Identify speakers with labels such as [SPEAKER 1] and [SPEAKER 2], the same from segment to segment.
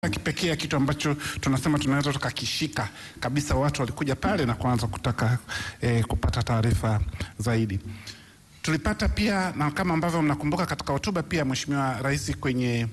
[SPEAKER 1] kipekee, kitu ambacho tunasema tunaweza tukakishika kabisa. Watu walikuja pale na kuanza kutaka kupata taarifa zaidi. Tulipata pia, na kama ambavyo mnakumbuka katika hotuba pia, Mheshimiwa Rais kwenye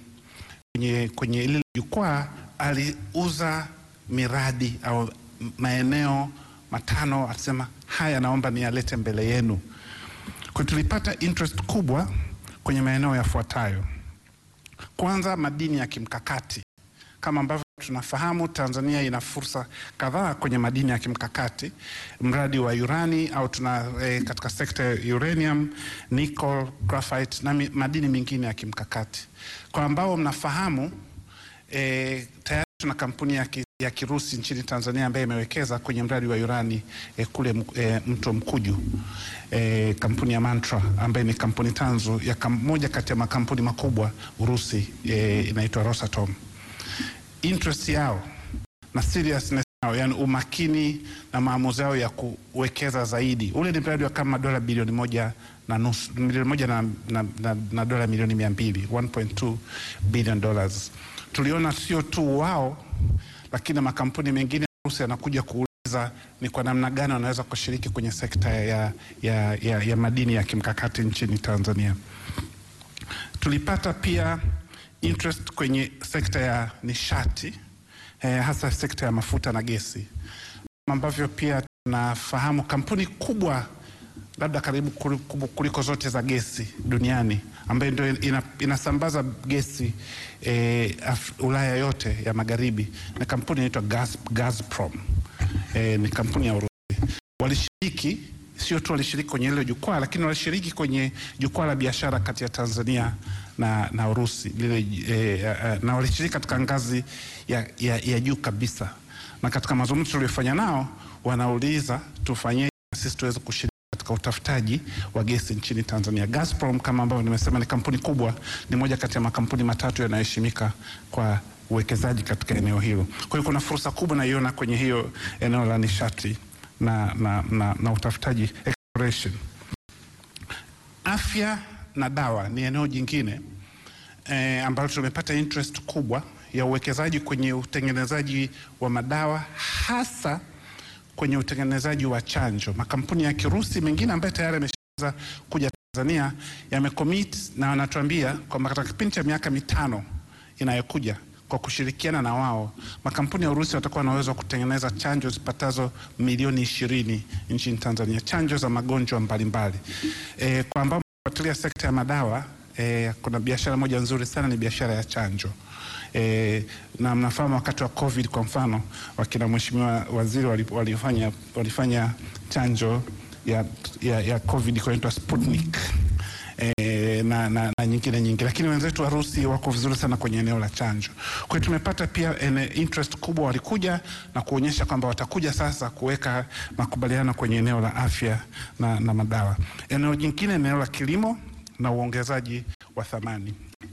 [SPEAKER 1] ile jukwaa aliuza miradi au maeneo matano, alisema haya naomba niyalete mbele yenu. Kwa tulipata interest kubwa kwenye maeneo yafuatayo. Kwanza, madini ya kimkakati. Kama ambavyo tunafahamu, Tanzania ina fursa kadhaa kwenye madini ya kimkakati. Mradi wa urani au katika sekta ya uranium, nickel, graphite na madini mengine ya kimkakati. Kwa ambao mnafahamu, tayari tuna kampuni ya Kirusi nchini Tanzania ambaye imewekeza kwenye mradi wa urani kule Mto Mkuju. Kampuni ya Mantra ambaye ni kampuni tanzu ya moja kati ya makampuni makubwa Urusi, inaitwa Rosatom. Interest yao na seriousness yao, yani umakini na maamuzi yao ya kuwekeza zaidi. Ule ni mradi wa kama dola bilioni 1.5 milioni na dola milioni 200, 1.2 billion dollars. Tuliona sio tu wao, lakini makampuni mengine ya Urusi yanakuja kuuliza ni kwa namna gani wanaweza kushiriki kwenye sekta ya madini ya kimkakati nchini Tanzania. Tulipata pia interest kwenye sekta ya nishati, hasa sekta ya mafuta na gesi, ambavyo pia tunafahamu kampuni kubwa, labda karibu kuliko zote za gesi duniani, ambayo ndio inasambaza gesi Ulaya yote ya magharibi, na kampuni inaitwa Gazprom. Ni kampuni ya Urusi. Walishiriki, sio tu walishiriki kwenye ile jukwaa, lakini walishiriki kwenye jukwaa la biashara kati ya Tanzania na Urusi na walishiriki katika ngazi ya juu kabisa. Na katika mazungumzo tuliyofanya nao, wanauliza tufanye sisi tuweze kushiriki katika utafutaji wa gesi nchini Tanzania. Gazprom, kama ambavyo nimesema, ni kampuni kubwa, ni moja kati ya makampuni matatu yanayoheshimika kwa uwekezaji katika eneo hilo. Kwa hiyo kuna fursa kubwa naiona kwenye hiyo eneo la nishati na utafutaji, exploration. Afya na dawa ni eneo jingine ambalo tumepata interest kubwa ya uwekezaji kwenye utengenezaji wa madawa, hasa kwenye utengenezaji wa chanjo. Makampuni ya Kirusi mengine ambayo tayari yameshaanza kuja Tanzania yamecommit na wanatuambia kwamba katika kipindi cha miaka 5 inayokuja, kwa kushirikiana na wao, makampuni ya Urusi watakuwa na uwezo wa kutengeneza chanjo zipatazo milioni 20 nchini Tanzania, chanjo za magonjwa mbalimbali. Kwa ambao wanafuatilia sekta ya madawa, kuna biashara moja nzuri sana, ni biashara ya chanjo. Na mnafahamu wakati wa COVID kwa mfano, wakina Mheshimiwa Waziri walifanya chanjo ya COVID inaitwa Sputnik. Na nyingine, lakini wenzetu wa Rusi wako vizuri sana kwenye eneo la chanjo. Kwa hiyo tumepata pia interest kubwa, walikuja na kuonyesha kwamba watakuja sasa kuweka makubaliano kwenye eneo la afya na madawa. Eneo jingine, eneo la kilimo na uongezaji wa thamani.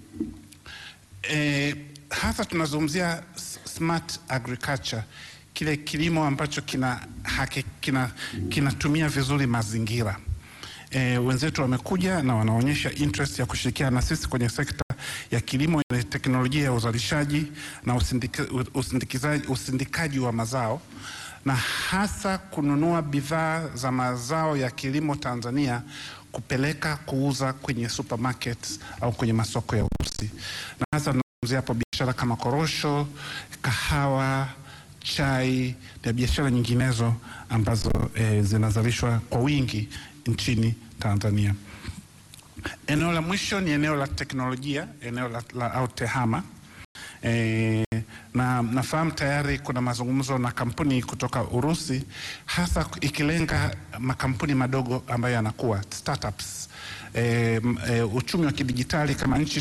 [SPEAKER 1] Hasa tunazungumzia smart agriculture, kile kilimo ambacho kinatumia vizuri mazingira. Wenzetu wamekuja na wanaonyesha interest ya kushirikiana na sisi kwenye sekta ya kilimo, ya teknolojia ya uzalishaji na usindikaji wa mazao, na hasa kununua bidhaa za mazao ya kilimo Tanzania kupeleka kuuza kwenye supermarkets au kwenye masoko ya Urusi. Na hasa tunazungumzia hapo biashara kama korosho, kahawa, chai na biashara nyinginezo ambazo zinazalishwa kwa wingi nchini Tanzania. Eneo la mwisho ni eneo la teknolojia, eneo la TEHAMA. Na nafahamu tayari kuna mazungumzo na kampuni kutoka Urusi, hasa ikilenga makampuni madogo ambayo yanakuwa startups. Uchumi wa kidijitali, kama nchi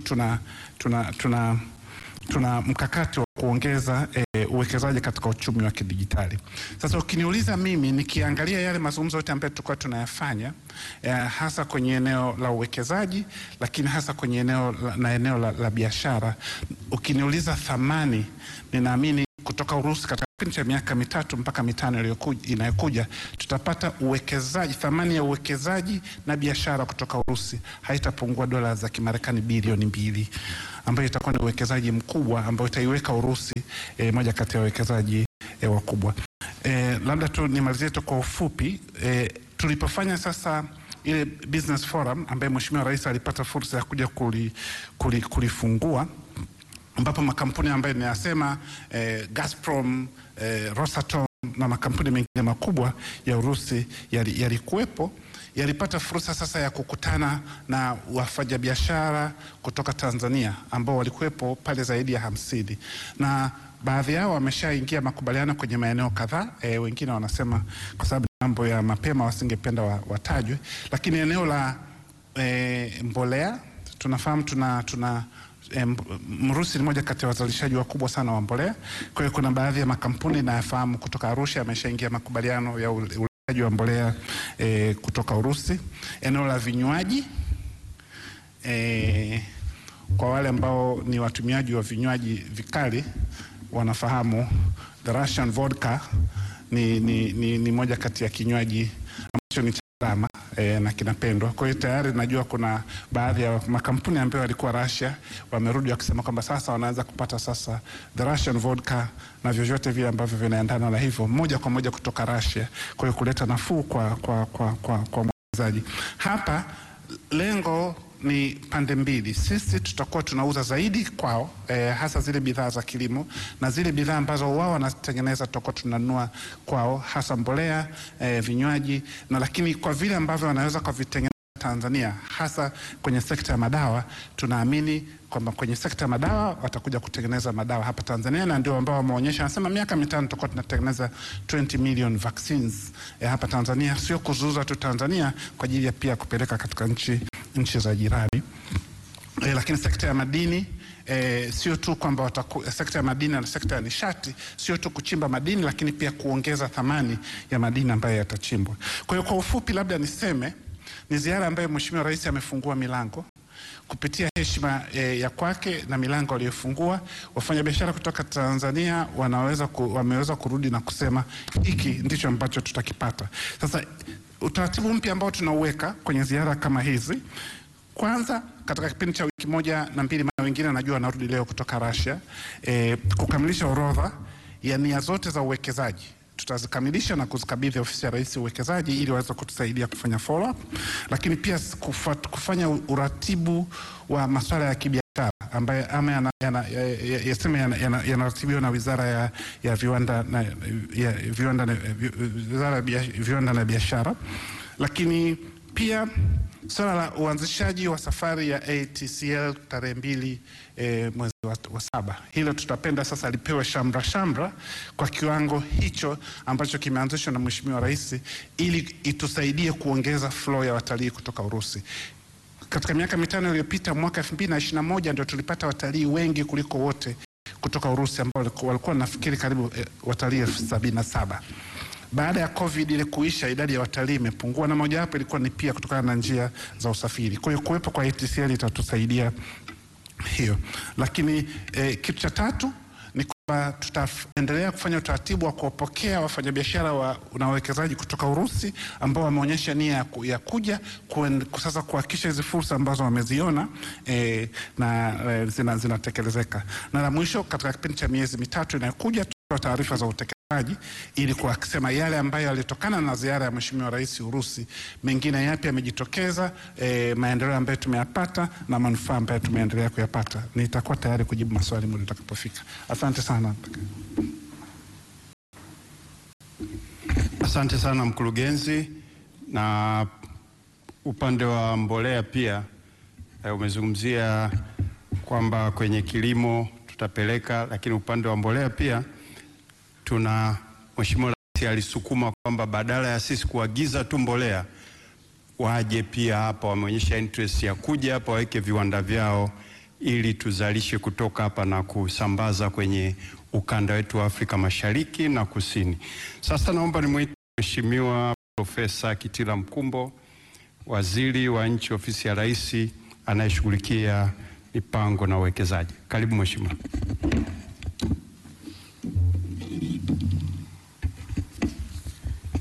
[SPEAKER 1] tuna mkakati wa kuongeza uwekezaji katika uchumi wa kidijitali. Sasa ukiniuliza mimi, nikiangalia yale mazungumzo yote ambayo tulikuwa tunayafanya, hasa kwenye eneo la uwekezaji, lakini hasa kwenye eneo la biashara, ukiniuliza thamani, ninaamini kutoka Urusi katika kipindi cha miaka 3 mpaka 5 inayokuja tutapata uwekezaji, thamani ya uwekezaji na biashara kutoka Urusi haitapungua dola za Kimarekani bilioni 2, ambayo itakuwa ni uwekezaji mkubwa ambao itaiweka Urusi moja kati ya wawekezaji wakubwa. Labda tu nimalizie tu kwa ufupi, tulipofanya sasa ile business forum ambaye Mheshimiwa Rais alipata fursa ya kuja kulifungua, ambapo makampuni ambayo ninayasema Gazprom, Rosatom na makampuni mengine makubwa ya Urusi yalikuwepo, yalipata fursa sasa ya kukutana na wafanyabiashara kutoka Tanzania ambao walikuwepo pale zaidi ya 50, na baadhi yao wameshaingia makubaliano kwenye maeneo kadhaa. Wengine wanasema kwa sababu mambo ya mapema wasingependa watajwe, lakini eneo la mbolea tunafahamu tuna Mrusi ni moja kati ya wazalishaji wakubwa sana wa mbolea. Kwa hiyo kuna baadhi ya makampuni nayafahamu kutoka Arusha yameshaingia makubaliano ya ulaji wa mbolea kutoka Urusi. Eneo la vinywaji, kwa wale ambao ni watumiaji wa vinywaji vikali wanafahamu the Russian vodka ni moja kati ya kinywaji ambacho ni gharama na kinapendwa. Kwa hiyo tayari najua kuna baadhi ya makampuni ambayo walikuwa Russia wamerudi wakisema kwamba sasa wanaanza kupata sasa the Russian vodka na vyovyote vile ambavyo vinaendana na hivyo moja kwa moja kutoka Russia, kwa hiyo kuleta nafuu kwa mwekezaji. Hapa lengo ni pande mbili. Sisi tutakuwa tunauza zaidi kwao, hasa zile bidhaa za kilimo, na zile bidhaa ambazo wao wanatengeneza tutakuwa tunanunua kwao, hasa mbolea, vinywaji, na lakini kwa vile ambavyo wanaweza kuvitengeneza Tanzania, hasa kwenye sekta ya madawa, tunaamini kwamba kwenye sekta ya madawa watakuja kutengeneza madawa hapa Tanzania, na ndio ambao wameonyesha, nasema miaka 5 tutakuwa tunatengeneza 20 million vaccines hapa Tanzania, sio kuzuza tu Tanzania kwa ajili ya pia kupeleka katika nchi za jirani. Lakini sekta ya madini sio tu kwamba sekta ya madini na sekta ya nishati sio tu kuchimba madini, lakini pia kuongeza thamani ya madini ambayo yatachimbwa. Kwa hiyo kwa ufupi labda niseme ni ziara ambayo Mheshimiwa Rais amefungua milango kupitia heshima ya kwake na milango aliyofungua. Wafanyabiashara kutoka Tanzania wameweza kurudi na kusema hiki ndicho ambacho tutakipata. Sasa utaratibu mpya ambao tunauweka kwenye ziara kama hizi, kwanza katika kipindi cha wiki 1 na 2, na wengine najua wanarudi leo kutoka Russia, kukamilisha orodha ya nia zote za uwekezaji. Tutazikamilisha na kuzikabidhi ofisi ya Rais uwekezaji ili waweze kutusaidia kufanya follow up, lakini pia kufanya uratibu wa masuala ya kibiashara ambaye yanaratibiwa na Wizara ya Viwanda na Biashara, lakini pia swala la uanzishaji wa safari ya ATCL tarehe 2 mwezi wa 7. Hilo tutapenda sasa lipewe shamra kwa kiwango hicho ambacho kimeanzishwa na Mheshimiwa Rais, ili itusaidie kuongeza flow ya watalii kutoka Urusi. Katika miaka 5 iliyopita, mwaka 2021 ndio tulipata watalii wengi kuliko wote kutoka Urusi, ambao walikuwa nafikiri karibu watalii 77. Baada ya COVID ile kuisha, idadi ya watalii imepungua, na moja wapo ilikuwa ni pia kutokana na njia za usafiri. Kwa hiyo kuwepo kwa ATCL itatusaidia hiyo. Lakini kitu cha tatu ni kwamba tutaendelea kufanya utaratibu wa kuwapokea wafanyabiashara na wawekezaji kutoka Urusi ambao wameonyesha nia ya kuja sasa kuhakikisha hizi fursa ambazo wameziona na zinatekelezeka. Na la mwisho, katika kipindi cha miezi 3 inayokuja tutatoa taarifa za utekelezaji ili kusema yale ambayo yalitokana na ziara ya Mheshimiwa Rais Urusi, mengine yapi yamejitokeza, maendeleo ambayo tumeyapata na manufaa ambayo tumeendelea kuyapata. Nitakuwa tayari kujibu maswali muda utakapofika. Asante sana.
[SPEAKER 2] Asante sana mkurugenzi. Na upande wa mbolea pia umezungumzia kwamba kwenye kilimo tutapeleka, lakini upande wa mbolea pia Mheshimiwa Rais alisukuma kwamba badala ya sisi kuagiza tu mbolea, waje pia hapa, wameonyesha interest ya kuja hapa waweke viwanda vyao ili tuzalishe kutoka hapa na kusambaza kwenye ukanda wetu wa Afrika Mashariki na Kusini. Sasa naomba nimwite Mheshimiwa Profesa Kitila Mkumbo, Waziri wa Nchi Ofisi ya Rais anayeshughulikia mipango na uwekezaji. Karibu Mheshimiwa.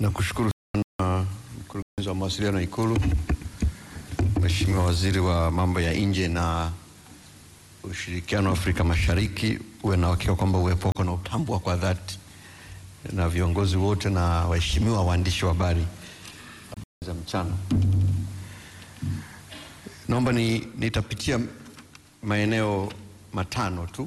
[SPEAKER 3] Nakushukuru sana mkurugenzi wa mawasiliano Ikulu, Mheshimiwa Waziri wa mambo ya nje na ushirikiano wa Afrika Mashariki, uwe na hakika kwamba uwepo wako na utambua kwa dhati na viongozi wote na waheshimiwa waandishi wa habari za mchana. Naomba nitapitia maeneo matano tu.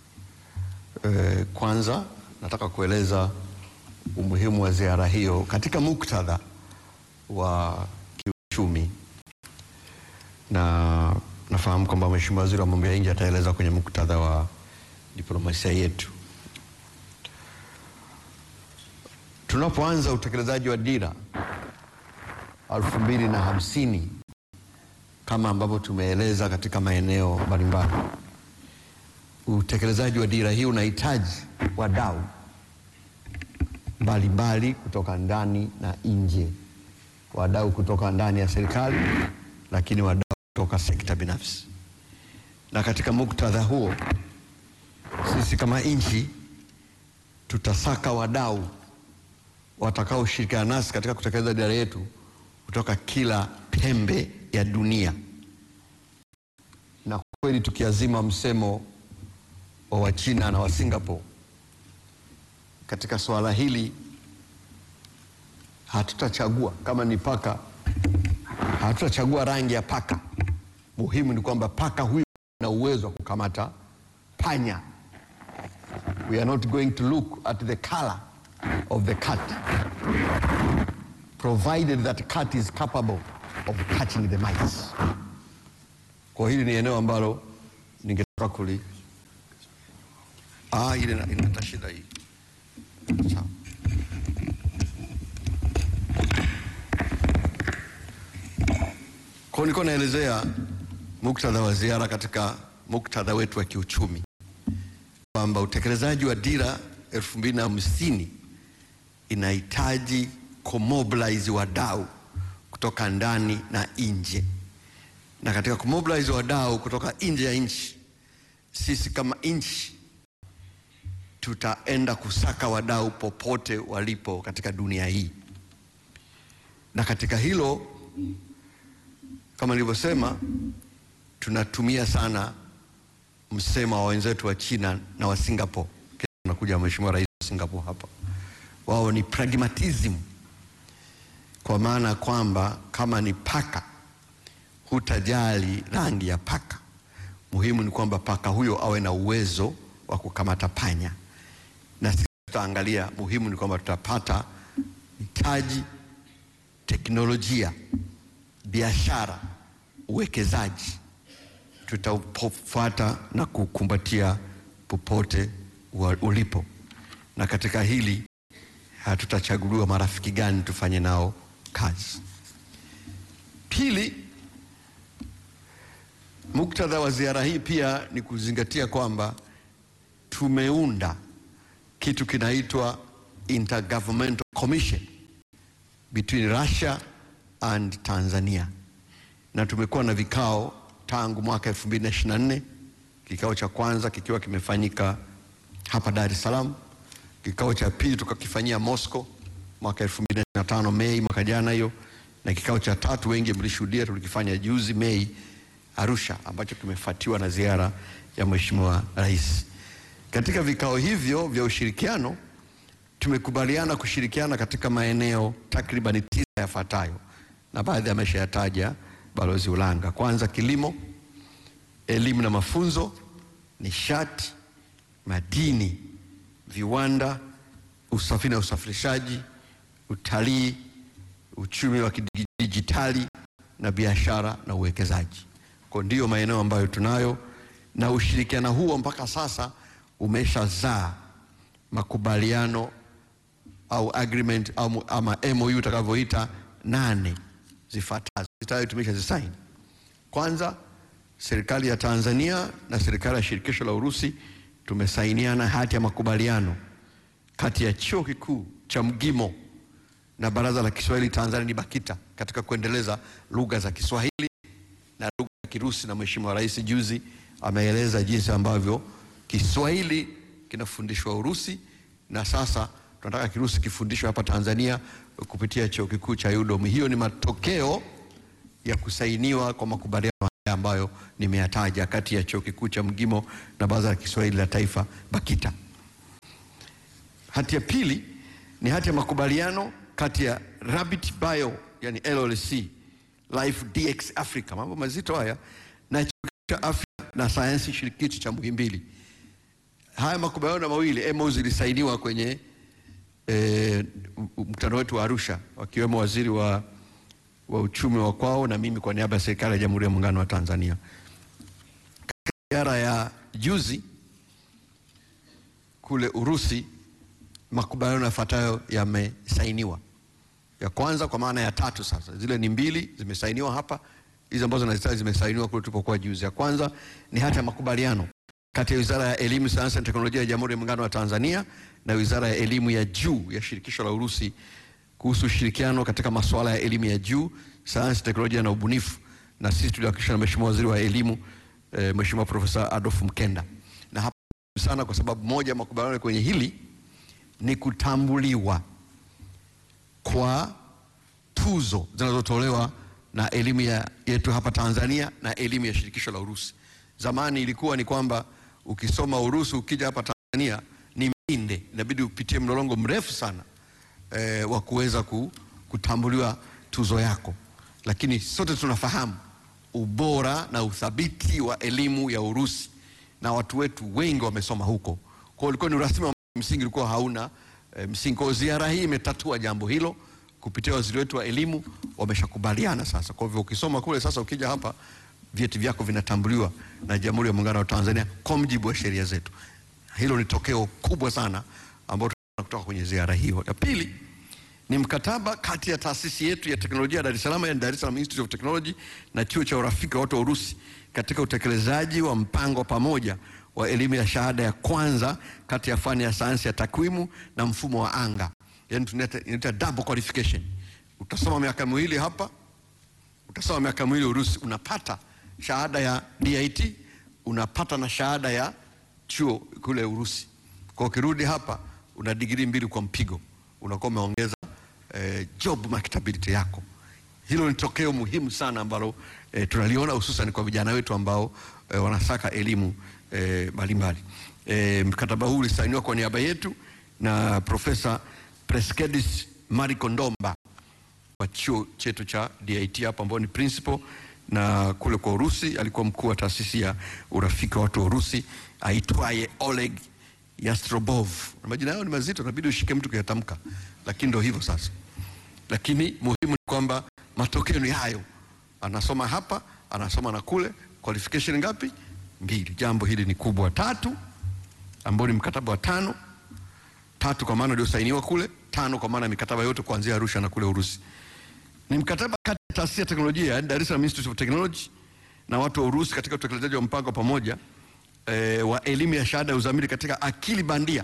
[SPEAKER 3] Kwanza nataka kueleza umuhimu wa ziara hiyo katika muktadha wa kiuchumi, na nafahamu kwamba Mheshimiwa Waziri wa mambo ya nje ataeleza kwenye muktadha wa diplomasia yetu. Tunapoanza utekelezaji wa dira 2050 kama ambavyo tumeeleza katika maeneo mbalimbali, utekelezaji wa dira hii unahitaji wadau mbalimbali kutoka ndani na nje, wadau kutoka ndani ya serikali, lakini wadau kutoka sekta binafsi. Na katika muktadha huo, sisi kama nchi tutasaka wadau watakao shirikiana nasi katika kutekeleza dira yetu kutoka kila pembe ya dunia. Na kweli tukiazima msemo wa China na wa Singapore, katika swala hili hatutachagua kama ni paka, hatutachagua rangi ya paka. Muhimu ni kwamba paka huyu ana uwezo wa kukamata panya. We are not going to look at the color of the cat, provided that cat is capable of catching the mice. Kwa hili ni eneo ambalo ningetaka kuli ile inaleta shida hii. Sawa. Kwa niko naelezea muktadha wa ziara katika muktadha wetu wa kiuchumi, kwamba utekelezaji wa dira 2050 inahitaji kumobilize wadau kutoka ndani na nje. Na katika kumobilize wadau kutoka nje ya nchi, sisi kama nchi tutaenda kusaka wadau popote walipo katika dunia hii. Na katika hilo, kama nilivyosema, tunatumia sana msemo wa wenzetu wa China na wa Singapore. Tunakuja Mheshimiwa Rais wa Singapore hapa. Wao ni pragmatism, kwa maana kwamba kama ni paka hutajali rangi ya paka, muhimu ni kwamba paka huyo awe na uwezo wa kukamata panya. Na sisi tutaangalia, muhimu ni kwamba tutapata mitaji, teknolojia, biashara, uwekezaji, tutafuata na kukumbatia popote ulipo. Na katika hili hatutachaguliwa marafiki gani tufanye nao kazi. Pili, muktadha wa ziara hii pia ni kuzingatia kwamba tumeunda kitu kinaitwa Intergovernmental Commission between Russia and Tanzania, na tumekuwa na vikao tangu mwaka 2024, kikao cha kwanza kikiwa kimefanyika hapa Dar es Salaam, kikao cha pili tukakifanyia Moscow mwaka 2025 Mei mwaka jana hiyo, na kikao cha tatu wengi mlishuhudia tulikifanya juzi Mei Arusha, ambacho kimefuatiwa na ziara ya Mheshimiwa Rais. Katika vikao hivyo vya ushirikiano tumekubaliana kushirikiana katika maeneo takriban 9 yafuatayo, na baadhi ameshayataja Balozi Ulanga. Kwanza, kilimo, elimu na mafunzo, nishati, madini, viwanda, usafiri na usafirishaji, utalii, uchumi wa kidijitali na biashara na uwekezaji. Kwa ndio maeneo ambayo tunayo, na ushirikiano huo mpaka sasa umeshazaa makubaliano au agreement au ama MOU utakavyoita 8 zifuatazo. Zitayo tumeshazisaini. Kwanza, serikali ya Tanzania na serikali ya shirikisho la Urusi tumesainiana hati ya makubaliano kati ya Chuo Kikuu cha Mgimo na Baraza la Kiswahili Tanzania ni BAKITA katika kuendeleza lugha za Kiswahili na lugha ya Kirusi, na Mheshimiwa Rais juzi ameeleza jinsi ambavyo Kiswahili kinafundishwa Urusi na sasa tunataka Kirusi kifundishwe hapa Tanzania kupitia chuo kikuu cha UDOM. Hiyo ni matokeo ya kusainiwa kwa makubaliano haya ambayo nimeyataja kati ya chuo kikuu cha Mgimo na Baraza la Kiswahili la Taifa BAKITA. Hati ya pili ni hati ya makubaliano kati ya Rabbit Bio yani LLC, Life DX Africa, mambo mazito haya, na chuo cha afya na sayansi shirikishi cha Muhimbili. Haya makubaliano mawili MOU zilisainiwa kwenye mkutano wetu wa Arusha, wakiwemo waziri wa uchumi wa kwao na mimi kwa niaba ya serikali ya Jamhuri ya Muungano wa Tanzania. Katika ziara ya juzi kule Urusi, makubaliano yafuatayo yamesainiwa. Ya kwanza kwa maana ya tatu sasa. Zile ni mbili zimesainiwa hapa, hizo ambazo nazitaja zimesainiwa kule tulipokuwa juzi. Ya kwanza ni hati ya makubaliano kati ya Wizara ya Elimu, Sayansi na Teknolojia ya Jamhuri ya Muungano wa Tanzania na Wizara ya Elimu ya Juu ya Shirikisho la Urusi kuhusu ushirikiano katika masuala ya elimu ya juu, sayansi, teknolojia na ubunifu, na sisi tuliwakilishwa na Mheshimiwa Waziri wa Elimu Mheshimiwa Profesa Adolf Mkenda. Na hapa sana kwa sababu moja makubaliano kwenye hili ni kutambuliwa kwa tuzo zinazotolewa na elimu yetu hapa Tanzania na elimu ya Shirikisho la Urusi. Zamani ilikuwa ni kwamba ukisoma Urusi ukija hapa Tanzania ni minde, inabidi upitie mlolongo mrefu sana wa kuweza kutambuliwa tuzo yako. Lakini sote tunafahamu ubora na uthabiti wa elimu ya Urusi na watu wetu wengi wamesoma huko. Kwa hiyo ulikuwa ni urasmi wa msingi, ulikuwa hauna msingi. Kwa ziara hii imetatua jambo hilo kupitia waziri wetu wa elimu, wameshakubaliana sasa. Kwa hivyo ukisoma kule sasa ukija hapa vyeti vyako vinatambuliwa na Jamhuri ya Muungano wa Tanzania kwa mujibu wa sheria zetu. Hilo ni tokeo kubwa sana ambalo kutoka kwenye ziara hiyo. Ya pili ni mkataba kati ya taasisi yetu ya teknolojia Dar es Salaam, yani Dar es Salaam Institute of Technology, na chuo cha urafiki wa watu wa Urusi katika utekelezaji wa mpango pamoja wa elimu ya shahada ya kwanza kati ya fani ya sayansi ya takwimu na mfumo wa anga. Yani tunaita double qualification. Utasoma miaka miwili hapa, utasoma miaka miwili Urusi, unapata shahada ya DIT, unapata na shahada ya chuo kule Urusi. Kwa ukirudi hapa una degree mbili kwa mpigo, unakuwa umeongeza job marketability yako. Hilo ni tokeo muhimu sana ambalo tunaliona hususan kwa vijana wetu ambao wanasaka elimu mbalimbali. Mkataba huu ulisainiwa kwa niaba yetu na Profesa Preskedis Marikondomba wa chuo chetu cha DIT hapa, ambao ni principal, na kule kwa Urusi alikuwa mkuu wa taasisi ya urafiki wa watu wa Urusi aitwaye Oleg Yastrobov. Na majina yao ni mazito, inabidi ushike mtu kuyatamka, lakini ndio hivyo sasa. Lakini muhimu ni kwamba matokeo ni hayo. Anasoma hapa, anasoma na kule. Qualification ngapi? 2. Jambo hili ni kubwa. 3 ambao ni mkataba wa 5. 3 kwa maana ndio sainiwa kule, 5 kwa maana mikataba yote kuanzia Arusha na kule Urusi. Ni mkataba kati ya taasisi ya teknolojia yani Dar es Salaam Institute of Technology na watu wa Urusi katika utekelezaji wa mpango pamoja wa elimu ya shahada ya uzamili katika akili bandia.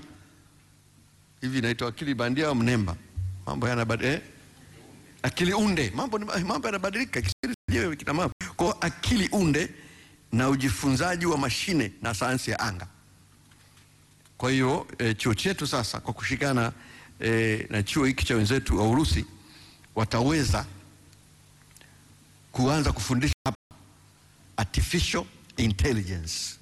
[SPEAKER 3] Hivi inaitwa akili bandia au mnemba? Mambo yanabadilika. Akili unde. Mambo yanabadilika. Kiswahili kina mambo. Kwa akili unde na ujifunzaji wa mashine na sayansi ya anga. Kwa hiyo chuo chetu sasa kwa kushikana na chuo hiki cha wenzetu wa Urusi wataweza kuanza kufundisha hapa artificial intelligence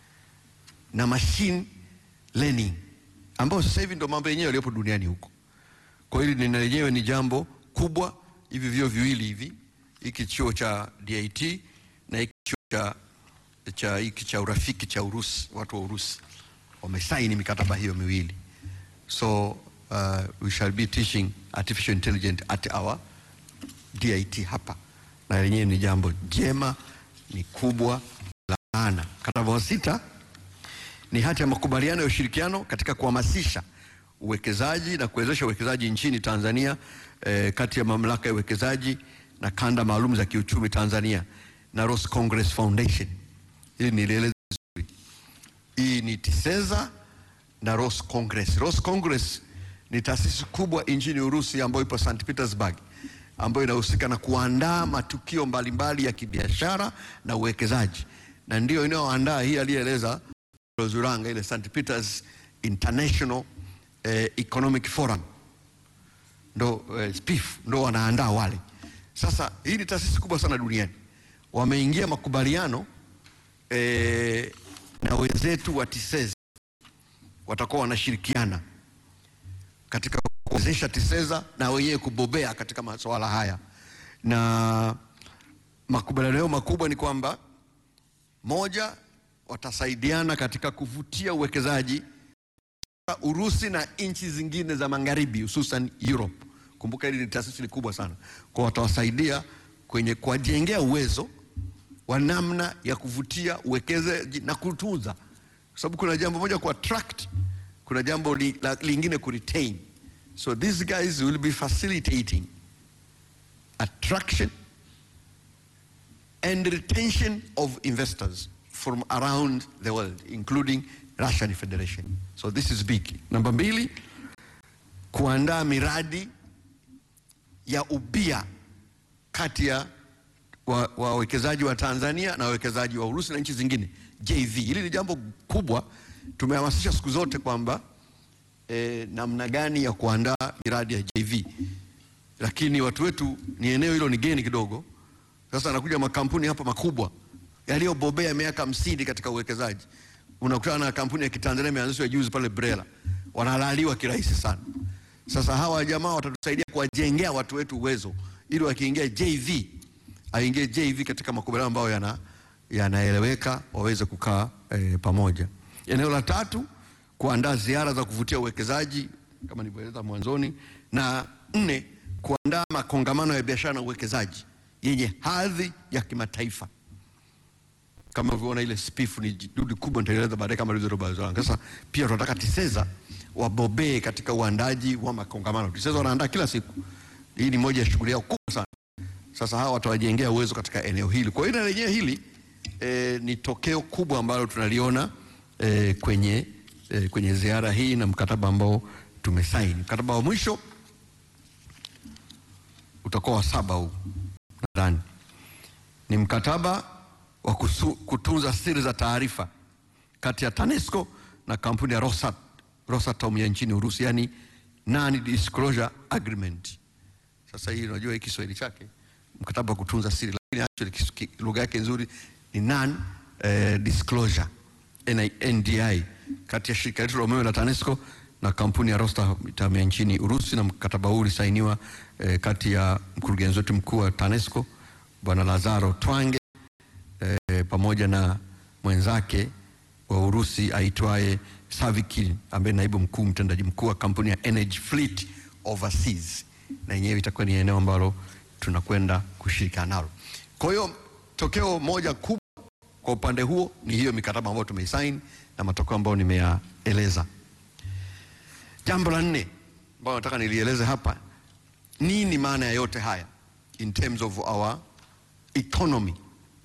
[SPEAKER 3] na machine learning, ambao sasa hivi ndio mambo yenyewe yaliyopo duniani huko. Kwa hiyo ni lenyewe ni jambo kubwa. Hivi vyo viwili hivi, hiki chuo cha DIT na hiki chuo cha urafiki cha Urusi, watu wa Urusi wamesaini mikataba hiyo miwili. So we shall be teaching artificial intelligence at our DIT hapa, na lenyewe ni jambo jema, ni kubwa la maana. Mkataba wa 6 ni hati ya makubaliano ya ushirikiano katika kuhamasisha uwekezaji na kuwezesha uwekezaji nchini Tanzania kati ya mamlaka ya uwekezaji na kanda maalum za kiuchumi Tanzania na Rose Congress Foundation. Hili nilieleza vizuri. Hii ni TISEZA na Rose Congress. Rose Congress ni taasisi kubwa nchini Urusi ambayo ipo St. Petersburg, ambayo inahusika na kuandaa matukio mbalimbali ya kibiashara na uwekezaji, na ndio inayoandaa hii aliyeeleza Zuranga, ile St. Peters International Economic Forum, ndo SPIF ndo wanaandaa wale. Sasa hii ni taasisi kubwa sana duniani, wameingia makubaliano na wenzetu wa TISEZA, watakuwa wanashirikiana katika kuwezesha TISEZA na wenyewe kubobea katika masuala haya. Na makubaliano yao makubwa ni kwamba, moja, watasaidiana katika kuvutia uwekezaji Urusi na nchi zingine za magharibi, hususan Europe. Kumbuka hili ni taasisi kubwa sana, kwa watawasaidia kwenye kuwajengea uwezo wa namna ya kuvutia uwekezaji na kutunza, kwa sababu kuna jambo moja ku attract, kuna jambo lingine ku retain. So these guys will be facilitating attraction and retention of investors from around the world, including Russian Federation. So this is big. Namba 2, kuandaa miradi ya ubia kati ya wawekezaji wa Tanzania na wawekezaji wa Urusi na nchi zingine, JV. Hili ni jambo kubwa, tumehamasisha siku zote kwamba namna gani ya kuandaa miradi ya JV, lakini watu wetu ni eneo hilo ni geni kidogo. Sasa anakuja makampuni hapa makubwa yaliyobobea miaka 50 katika uwekezaji. Unakutana na kampuni ya Kitanzania imeanzishwa juzi pale Brela, wanalaliwa kirahisi sana. Sasa hawa jamaa watatusaidia kuwajengea watu wetu uwezo, ili wakiingia JV, aingie JV katika makubaliano ambayo yanaeleweka, waweze kukaa pamoja. Eneo la 3, kuandaa ziara za kuvutia uwekezaji kama nilivyoeleza mwanzoni, na 4, kuandaa makongamano ya biashara na uwekezaji yenye hadhi ya kimataifa. Kama unavyoona ile SPIF ni juhudi kubwa, nitaeleza baadaye kama ilivyoelezwa. Sasa pia tunataka TISEZA wabobee katika uandaji wa makongamano. TISEZA wanaandaa kila siku. Hii ni moja ya shughuli yao kubwa sana. Sasa hawa watawajengea uwezo katika eneo hili. Kwa hiyo lenyewe hili ni tokeo kubwa ambalo tunaliona kwenye ziara hii na mkataba ambao tumesaini. Mkataba wa mwisho utakuwa wa 7 huu nadhani. Ni mkataba wa kutunza siri za taarifa kati ya TANESCO na kampuni ya Rosatom ya nchini Urusi, yani non-disclosure agreement. Sasa hii unajua hii Kiswahili chake mkataba wa kutunza siri, lakini actually lugha yake nzuri ni non-disclosure NDI, kati ya shirika letu la umeme la TANESCO na kampuni ya Rosatom ya nchini Urusi. Na mkataba huu ulisainiwa kati ya mkurugenzi wetu mkuu wa TANESCO Bwana Lazaro Twange pamoja na mwenzake wa Urusi aitwaye Savikin, ambaye naibu mkuu mtendaji mkuu wa kampuni ya Energy Fleet Overseas, na yenyewe itakuwa ni eneo ambalo tunakwenda kushirikiana nalo. Kwa hiyo tokeo moja kubwa kwa upande huo ni hiyo mikataba ambayo tumeisign na matokeo ambayo nimeyaeleza. Jambo la 4 ambalo nataka nilieleze hapa, nini maana ya yote haya in terms of our economy.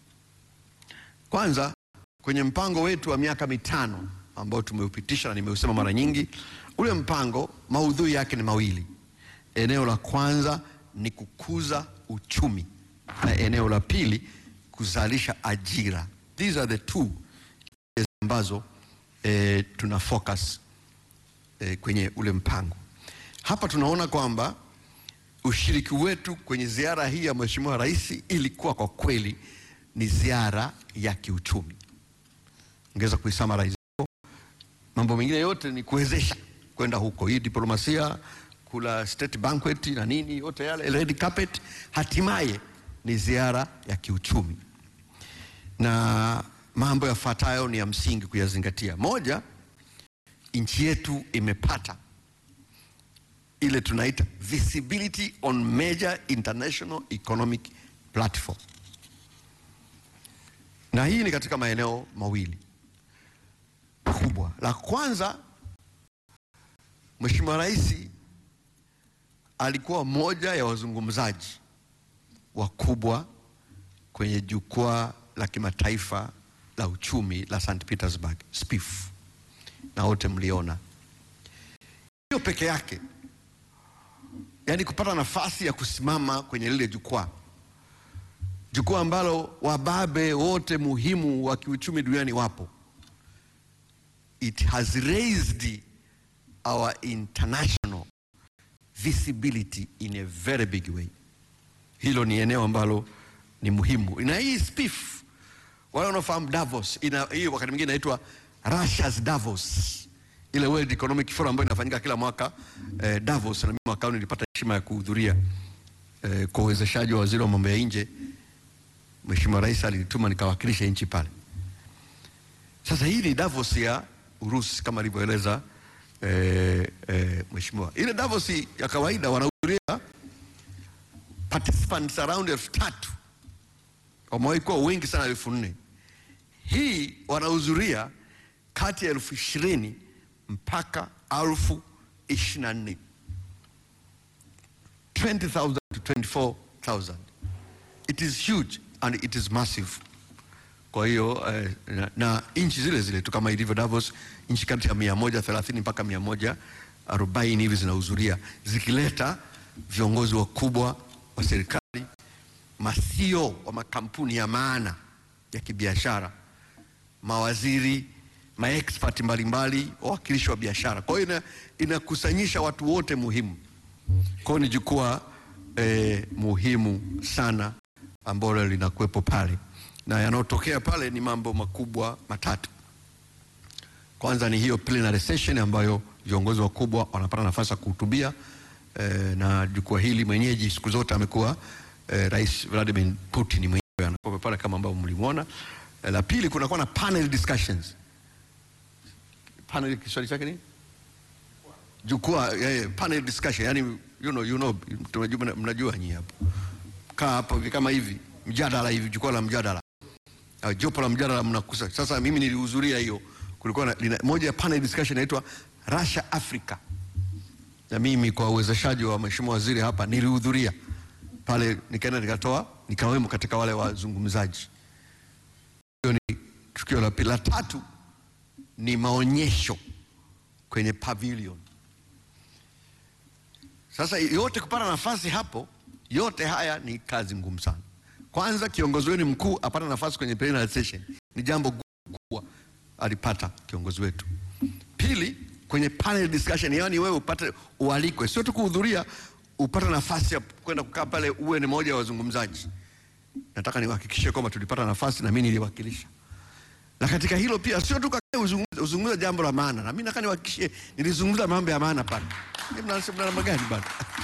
[SPEAKER 3] Kwanza, kwenye mpango wetu wa miaka 5 ambao tumeupitisha na nimeusema mara nyingi, ule mpango maudhui yake ni mawili. Eneo la kwanza ni kukuza uchumi, na eneo la pili kuzalisha ajira. These are the 2 ambazo tuna focus kwenye ule mpango. Hapa tunaona kwamba ushiriki wetu kwenye ziara hii ya Mheshimiwa Rais ilikuwa kwa kweli ni ziara ya kiuchumi. Ongeza kuisummarize, mambo mengine yote ni kuwezesha kwenda huko, hii diplomasia, kula state banquet na nini, yote yale red carpet, hatimaye ni ziara ya kiuchumi. Na mambo yafuatayo ni ya msingi kuyazingatia. Moja, nchi yetu imepata ile tunaita visibility on major international economic platform, na hii ni katika maeneo mawili kubwa. La kwanza, Mheshimiwa Rais alikuwa mmoja ya wazungumzaji wakubwa kwenye jukwaa la kimataifa la uchumi la St. Petersburg, SPIF, na wote mliona. Hiyo peke yake, yani kupata nafasi ya kusimama kwenye lile jukwaa ambalo wababe wote muhimu wa kiuchumi duniani wapo, it has raised our international visibility in a very big way. Hilo ni eneo ambalo ni muhimu. Na hii SPIF, wale wanaofahamu Davos, hii wakati mwingine inaitwa Russia's Davos. Ile World Economic Forum ambayo inafanyika kila mwaka Davos, na mimi mwaka huu nilipata heshima ya kuhudhuria kwa uwezeshaji wa waziri wa mambo ya nje. Mheshimiwa Rais alituma nikawakilisha nchi pale. Sasa hii ni Davos ya Urusi kama alivyoeleza mheshimiwa. Ile Davos ya kawaida wanahudhuria participants around 3,000. Wamewahi kuwa wengi sana 4,000. Hii wanahudhuria kati ya 20,000 mpaka 24,000. 20,000 to 24,000. It is huge and it is massive. Kwa hiyo na nchi zile zile tu kama ilivyo Davos, nchi kati ya 130 mpaka 140 hivi zinahudhuria, zikileta viongozi wakubwa wa serikali, CEO wa makampuni ya maana ya kibiashara, mawaziri, maexpert mbalimbali, wawakilishi wa biashara. Kwa hiyo inakusanyisha watu wote muhimu. Kwa hiyo ni jukwaa muhimu sana ambalo linakuwepo pale, na yanayotokea pale ni mambo makubwa matatu. Kwanza ni hiyo plenary session ambayo viongozi wakubwa wanapata nafasi ya kuhutubia, na jukwaa hili mwenyeji siku zote amekuwa Rais Vladimir Putin mwenyewe, anakuwa pale kama ambavyo mlimuona. La pili, kunakuwa na panel discussions. Panel Kiswahili chake ni jukwaa, panel discussion, yani you know mnajua nyinyi hapo. Kaa hapo kama hivi, mjadala hivi, jukwaa la mjadala. Jopo la mjadala mnakusa. Sasa mimi nilihudhuria hiyo. Kulikuwa na moja ya panel discussion inaitwa Russia Africa. Na mimi kwa uwezeshaji wa mheshimiwa waziri hapa nilihudhuria pale, nikaenda nikawemo katika wale wazungumzaji. Hiyo ni tukio la pili. La tatu ni maonyesho kwenye pavilion. Sasa yote kupata nafasi hapo, yote haya ni kazi ngumu sana. Kwanza kiongozi wenu mkuu apata nafasi kwenye plenary session ni jambo kubwa alipata kiongozi wetu. Pili, kwenye panel discussion, yani wewe upate ualikwe, sio tu kuhudhuria, upate nafasi ya kwenda kukaa pale uwe ni mmoja wa wazungumzaji. Nataka niwahakikishie kwamba tulipata nafasi na mimi niliwakilisha. Na katika hilo pia sio tu uzungumza jambo la maana, na mimi nataka niwahakikishie nilizungumza mambo ya maana pale. Mnasema namna gani bwana?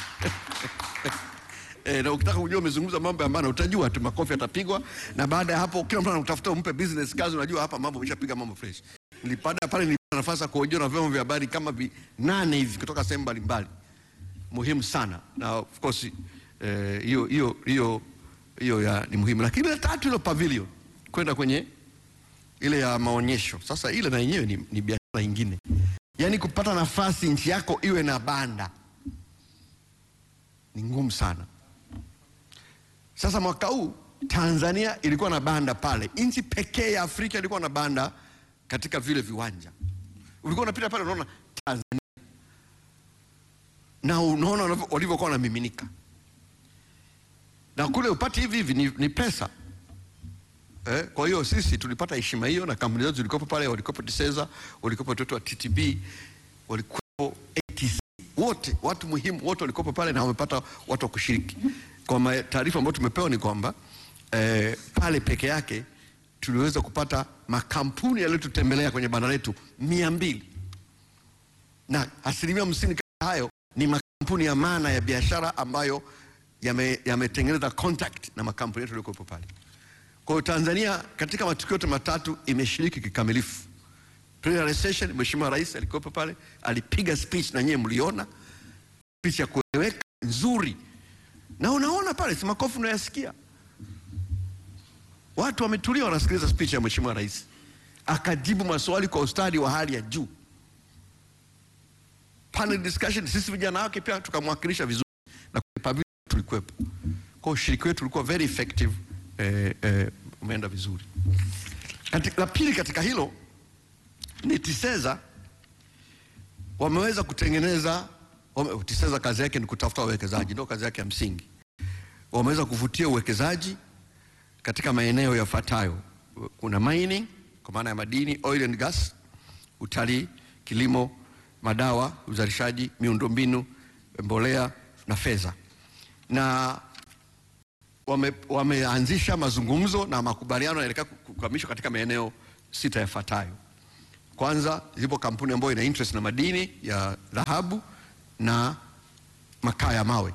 [SPEAKER 3] Na ukitaka kujua umezungumza mambo ya maana utajua tu, makofi atapigwa, na baada ya hapo kila mtu anatafuta umpe business kazi, unajua hapa mambo umeshapiga mambo fresh. Nilipata pale, nilipata nafasi ya kuhojiwa na vyombo vya habari kama 8 hivi kutoka sehemu mbalimbali. Muhimu sana, na of course hiyo ni muhimu. Lakini la tatu, ile pavilion, kwenda kwenye ile ya maonyesho. Sasa ile na yenyewe ni biashara nyingine. Yaani kupata nafasi nchi yako iwe na banda ni ngumu sana. Sasa mwaka huu Tanzania ilikuwa na banda pale. Nchi pekee ya Afrika ilikuwa na banda katika vile viwanja. Ulikuwa unapita pale unaona Tanzania, na unaona walivyokuwa wanamiminika. Na kule upati hivi ni pesa. Kwa hiyo sisi tulipata heshima hiyo, na kampuni zetu zilikuwa pale, walikuwa Tiseza, walikuwa watoto wa TTB, walikuwa ATC, wote watu muhimu wote walikuwa pale na wamepata watu wa kushiriki. Kwa taarifa ambayo tumepewa ni kwamba pale peke yake tuliweza kupata makampuni yaliyotutembelea kwenye banda letu 200, na 50% hayo ni makampuni ya maana ya biashara ambayo yametengeneza contact na makampuni yetu yaliokuwa pale. Kwa hiyo Tanzania katika matukio yote matatu imeshiriki kikamilifu. Plenary session, Mheshimiwa Rais alikuwa pale, alipiga speech na nyewe mliona, speech ya kueleweka nzuri. Na unaona pale si makofi unayasikia. Watu wametulia wanasikiliza speech ya Mheshimiwa Rais. Akajibu maswali kwa ustadi wa hali ya juu. Panel discussion, sisi vijana wake pia tukamwakilisha vizuri, na kwa pavilion tulikuwepo. Kwa ushiriki wetu ulikuwa very effective, umeenda vizuri. La pili katika hilo ni Tiseza wameweza kutengeneza. Tiseza kazi yake ni kutafuta wawekezaji, ndio kazi yake ya msingi. Wameweza kuvutia uwekezaji katika maeneo yafuatayo. Kuna mining kwa maana ya madini, oil and gas, utalii, kilimo, madawa, uzalishaji, miundombinu, mbolea na fedha. Na wameanzisha mazungumzo na makubaliano yanaelekea kukamilishwa katika maeneo 6 yafuatayo. Kwanza, zipo kampuni ambayo ina interest na madini ya dhahabu na makaa ya mawe.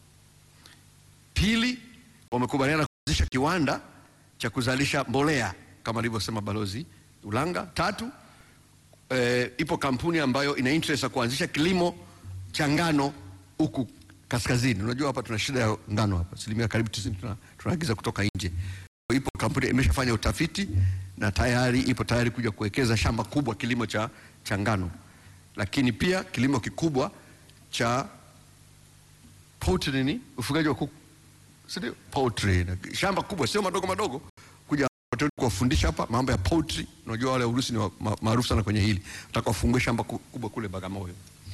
[SPEAKER 3] Pili, wamekubaliana kuanzisha kiwanda cha kuzalisha mbolea kama alivyosema Balozi Ulanga. Tatu, ipo kampuni ambayo ina interest ya kuanzisha kilimo cha ngano huku kaskazini. Unajua hapa tuna shida ya ngano hapa. Asilimia karibu 90 tunaagiza kutoka nje. Ipo kampuni imeshafanya utafiti na ipo tayari kuja kuwekeza shamba kubwa kilimo cha ngano. Lakini pia kilimo kikubwa cha poultry, ufugaji wa kuku. Sio poultry, shamba kubwa sio madogo kuja kuwafundisha hapa mambo ya poultry. Unajua wale Urusi ni maarufu sana kwenye hili. Nataka wafungue shamba kubwa kule Bagamoyo.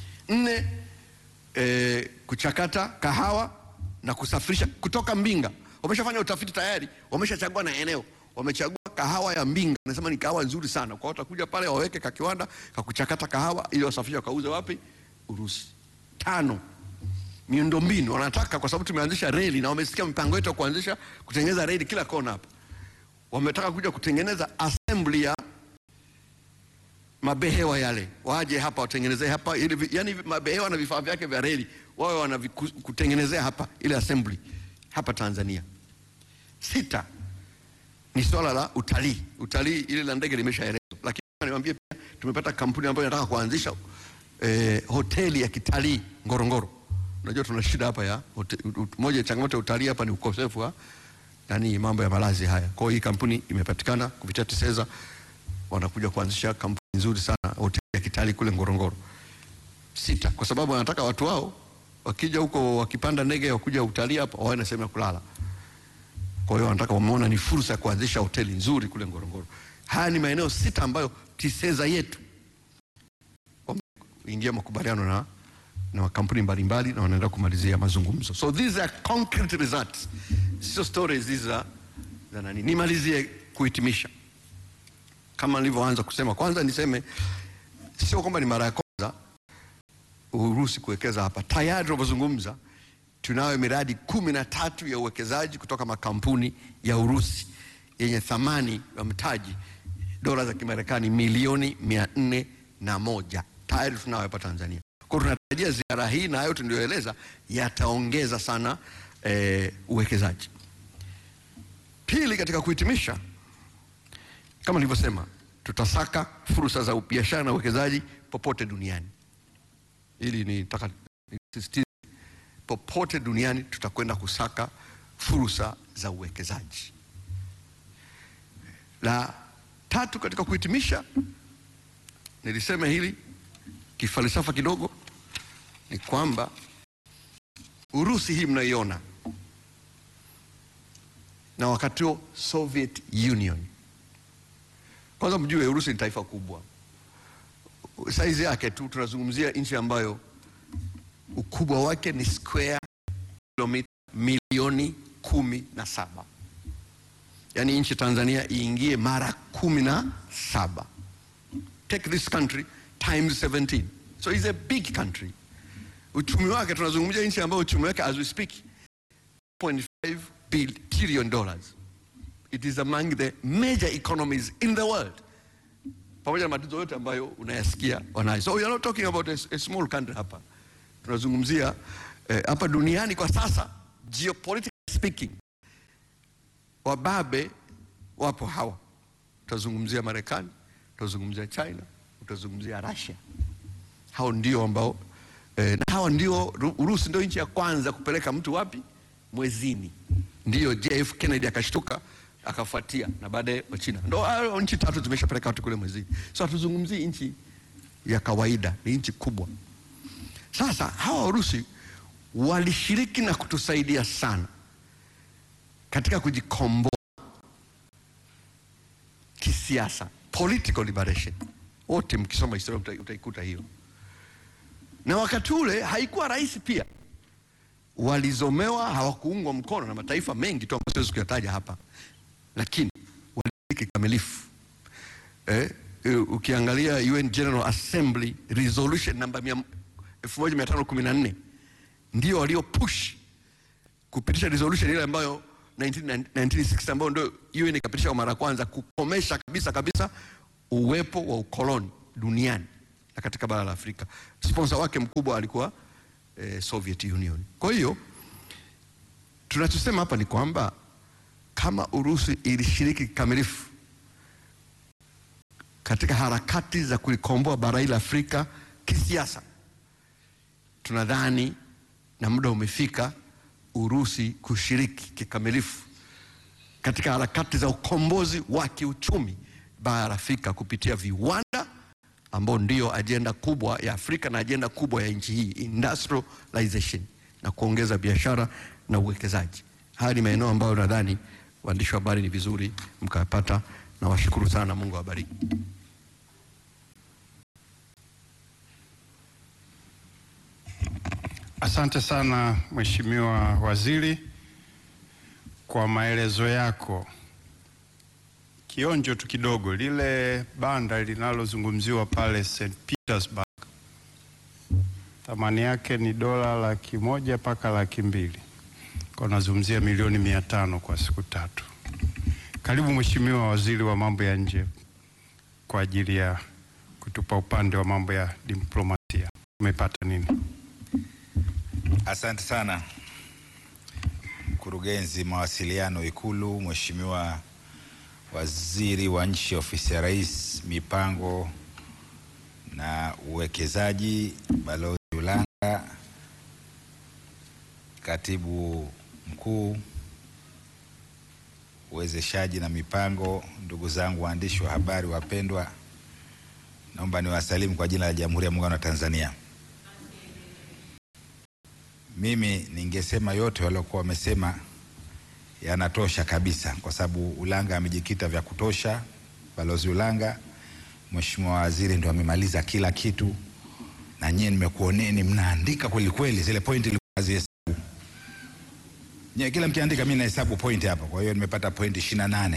[SPEAKER 3] 4, kuchakata kahawa na kusafirisha kutoka Mbinga. Wameshafanya utafiti tayari, wameshachagua na eneo. Wamechagua kahawa ya Mbinga. Nasema ni kahawa nzuri sana. Kwa watakuja pale waweke kiwanda kuchakata kahawa ili wasafirishe kauze wapi? Urusi. 5, miundombinu. Wanataka, kwa sababu tumeanzisha reli na wamesikia mipango yetu ya kutengeneza reli kila kona hapa. Wametaka kuja kutengeneza assembly ya mabehewa yale. Waje hapa watengenezee hapa ili yani mabehewa na vifaa vyake vya reli wao wanakutengenezea hapa ile assembly hapa Tanzania. 6, ni swala la utalii. Utalii ile la ndege limeshaelezwa. Lakini niwaambie pia tumepata kampuni ambayo inataka kuanzisha hoteli ya kitalii Ngorongoro. Unajua tuna shida hapa ya moja ya changamoto ya utalii hapa ni ukosefu wa mambo ya malazi haya. Kwa hiyo hii kampuni imepatikana kupitia TISEZA, wanakuja kuanzisha kampuni nzuri sana hoteli ya kitalii kule Ngorongoro. 6, kwa sababu wanataka watu wao wakija huko wakipanda ndege wakuja utalii hapa waone sehemu ya kulala. Kwa hiyo wanataka wameona ni fursa ya kuanzisha hoteli nzuri kule Ngorongoro. Haya ni maeneo 6 ambayo TISEZA yetu wameingia makubaliano na kampuni mbalimbali na wanaenda kumalizia mazungumzo. So these are concrete results. Sio stories hizi za nani. Nimalizie kuhitimisha. Kama nilivyoanza kusema, kwanza niseme sio kwamba ni mara ya kwanza Urusi kuwekeza hapa. Tayari tunapozungumza tunayo miradi 13 ya uwekezaji kutoka makampuni ya Urusi yenye thamani ya mtaji dola za Kimarekani milioni 401. Tayari tunayo hapa Tanzania. Kwa tunatarajia ziara hii na hayo tulioeleza yataongeza sana uwekezaji. Pili, katika kuhitimisha, kama nilivyosema, tutasaka fursa za biashara na uwekezaji popote duniani. Ili nitaka nisisitize, popote duniani tutakwenda kusaka fursa za uwekezaji. La 3, katika kuhitimisha, nilisema hili kifalsafa kidogo, ni kwamba Urusi hii mnaiona na wakati huo Soviet Union. Kwanza mjue Urusi ni taifa kubwa. Size yake tu tunazungumzia nchi ambayo ukubwa wake ni square kilomita milioni 17. Yaani nchi Tanzania iingie mara 17. Take this country times 17. So it's a big country. Uchumi wake tunazungumzia nchi ambayo uchumi wake as we speak $0.5 trillion. It is among the major economies in the world. Pamoja na matatizo yote ambayo unayasikia wanayo. So we are not talking about a small country hapa. Tunazungumzia hapa duniani kwa sasa, geopolitically speaking, wababe wapo hawa. Tutazungumzia Marekani, tutazungumzia China, tutazungumzia Russia. Hao ndio ambao na hawa ndio Urusi ndio nchi ya kwanza kupeleka mtu wapi? Mwezini. Ndio JF Kennedy akashtuka akafuatia, na baadaye China. Ndio nchi 3 zimeshapeleka watu kule mwezini. So hatuzungumzii nchi ya kawaida, ni nchi kubwa. Sasa hawa Urusi walishiriki na kutusaidia sana katika kujikomboa kisiasa, political liberation. Wote mkisoma historia utaikuta hiyo. Na wakati ule haikuwa rahisi pia. Walizomewa, hawakuungwa mkono na mataifa mengi tu ambayo siwezi kuyataja hapa. Lakini walishiriki kamilifu. ukiangalia UN General Assembly resolution namba 1514 ndio walio push kupitisha resolution ile ambayo 1960 ambayo ndio UN ikapitisha kwa mara ya kwanza kukomesha kabisa uwepo wa ukoloni duniani na katika bara la Afrika. Sponsor wake mkubwa alikuwa Soviet Union. Kwa hiyo tunachosema hapa ni kwamba kama Urusi ilishiriki kikamilifu katika harakati za kulikomboa bara la Afrika kisiasa, tunadhani na muda umefika Urusi kushiriki kikamilifu katika harakati za ukombozi wa kiuchumi bara la Afrika kupitia viwanda ambao ndio ajenda kubwa ya Afrika na ajenda kubwa ya nchi hii, industrialization, na kuongeza biashara na uwekezaji. Haya ni maeneo ambayo nadhani waandishi wa habari ni vizuri mkapata, na washukuru sana. Mungu awabariki.
[SPEAKER 2] Asante sana Mheshimiwa Waziri kwa maelezo yako. Kionjo tu kidogo, lile banda linalozungumziwa pale St. Petersburg thamani yake ni $100,000 mpaka $200,000. Kwa nazungumzia milioni 500 kwa siku 3. Karibu Mheshimiwa Waziri wa mambo ya nje kwa ajili ya kutupa upande wa mambo ya diplomasia. Umepata nini?
[SPEAKER 4] Asante sana Mkurugenzi mawasiliano Ikulu, Mheshimiwa Waziri wa Nchi Ofisi ya Rais, Mipango na Uwekezaji, Balozi Ulanga, Katibu Mkuu Uwezeshaji na Mipango, ndugu zangu waandishi wa habari wapendwa, naomba niwasalimu kwa jina la Jamhuri ya Muungano wa Tanzania. Mimi ningesema yote waliokuwa wamesema yanatosha kabisa, kwa sababu Ulanga amejikita vya kutosha. Balozi Ulanga, Mheshimiwa Waziri ndio amemaliza kila kitu, na nyinyi nimekuoneni mnaandika kweli kweli zile pointi zilizohesabu. Nyinyi kila mkiandika mimi nahesabu pointi hapa, kwa hiyo nimepata pointi 28.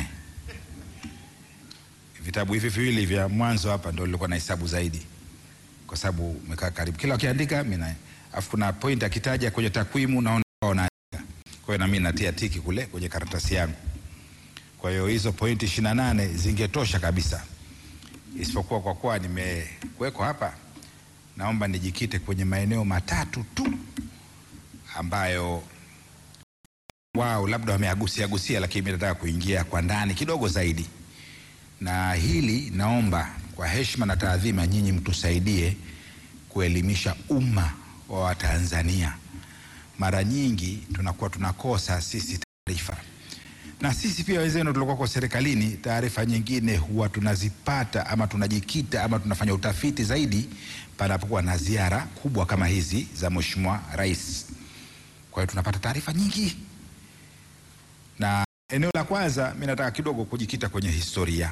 [SPEAKER 4] Vitabu hivi viwili vya mwanzo hapa ndio nilikuwa nahesabu zaidi, kwa sababu umekaa karibu. Kila ukiandika mimi na afu kuna point akitaja kwenye takwimu naona unaandika. Kwa hiyo na mimi natia tiki kule kwenye karatasi yangu. Kwa hiyo hizo point 28 zingetosha kabisa. Isipokuwa kwa kuwa nimewekwa hapa, naomba nijikite kwenye maeneo matatu tu ambayo wao labda wameagusia, lakini mimi nataka kuingia kwa ndani kidogo zaidi. Na hili naomba kwa heshima na taadhima nyinyi mtusaidie kuelimisha umma wa Watanzania. Mara nyingi tunakuwa tunakosa sisi taarifa, na sisi pia wenzenu tulikuwa kwa serikalini, taarifa nyingine huwa tunazipata ama tunajikita ama tunafanya utafiti zaidi panapokuwa na ziara kubwa kama hizi za Mheshimiwa Rais. Kwa hiyo tunapata taarifa nyingi. Na eneo la kwanza mimi nataka kidogo kujikita kwenye historia.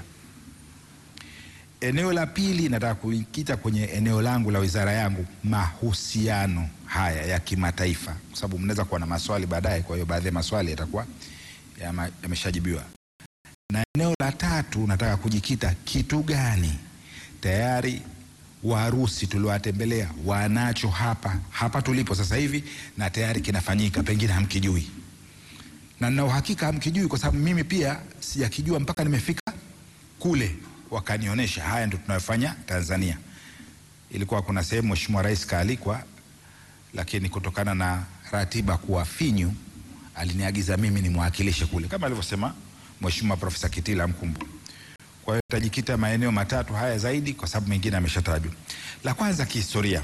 [SPEAKER 4] Eneo la pili nataka kujikita kwenye eneo langu la wizara yangu, mahusiano haya ya kimataifa, kwa sababu mnaweza kuwa na maswali baadaye, kwa hiyo baadhi ya maswali yatakuwa yameshajibiwa. Na eneo la tatu nataka kujikita kitu gani tayari Warusi tuliowatembelea wanacho hapa tulipo sasa hivi, na tayari kinafanyika, pengine hamkijui. Na nina uhakika hamkijui, kwa sababu mimi pia sijakijua mpaka nimefika kule wakanionyesha haya ndio tunayofanya Tanzania. Ilikuwa kuna sehemu Mheshimiwa Rais kaalikwa, lakini kutokana na ratiba kuwa finyu aliniagiza mimi nimwakilishe kule, kama alivyosema Mheshimiwa Profesa Kitila Mkumbo. Kwa hiyo tajikita maeneo matatu haya zaidi, kwa sababu mengine ameshatajwa. La kwanza kihistoria.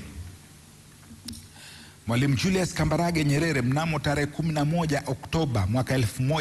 [SPEAKER 4] Mwalimu Julius Kambarage Nyerere mnamo tarehe 11 Oktoba mwaka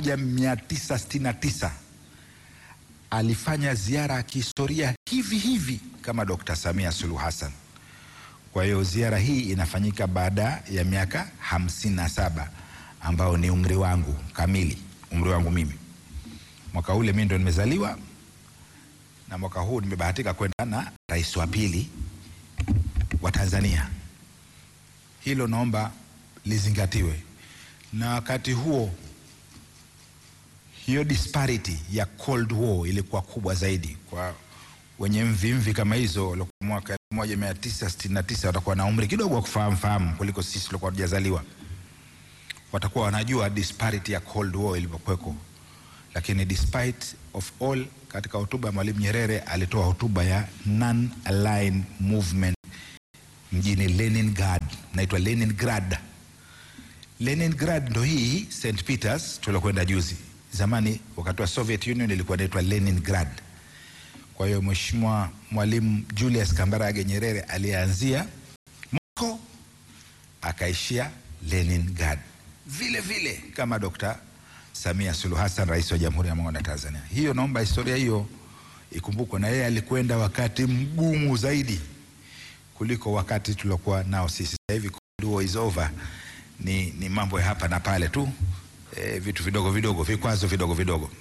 [SPEAKER 4] 1969 alifanya ziara ya kihistoria hivi kama Dr. Samia Suluhu Hassan. Kwa hiyo ziara hii inafanyika baada ya miaka 57 ambao ni umri wangu kamili, umri wangu mimi. Mwaka ule mimi ndo nimezaliwa, na mwaka huu nimebahatika kwenda na rais wa pili wa Tanzania. Hilo naomba lizingatiwe. Na wakati huo hiyo disparity ya Cold War ilikuwa kubwa zaidi. Kwa wenye mvi kama hizo mwaka 1969 watakuwa na umri kidogo wa kufahamu kuliko sisi tulikuwa hatujazaliwa. Watakuwa wanajua disparity ya Cold War ilipokuweko. Lakini despite of all, katika hotuba ya Mwalimu Nyerere alitoa hotuba ya non-aligned movement mjini Leningrad, naitwa Leningrad. Leningrad ndo hii St. Peters tulokwenda juzi. Zamani wakati wa Soviet Union ilikuwa inaitwa Leningrad. Kwa hiyo Mheshimiwa Mwalimu Julius Kambarage Nyerere alianzia Moscow akaishia Leningrad. Vile vile kama Dr. Samia Suluhu Hassan, Rais wa Jamhuri ya Muungano wa Tanzania. Hiyo naomba historia hiyo ikumbukwe, na yeye alikwenda wakati mgumu zaidi kuliko wakati tulokuwa nao sisi. Sasa hivi Cold War is over, ni mambo ya hapa na pale tu, vitu vidogo vidogo, vikwazo vidogo vidogo.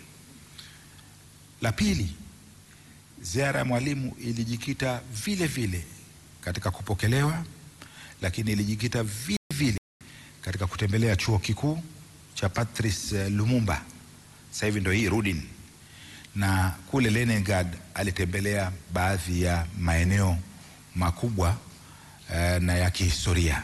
[SPEAKER 4] La pili, ziara ya Mwalimu ilijikita vile vile katika kupokelewa, lakini ilijikita vile vile katika kutembelea chuo kikuu cha Patrice Lumumba, sasa hivi ndio hii Rudin, na kule Leningrad alitembelea baadhi ya maeneo makubwa na ya kihistoria,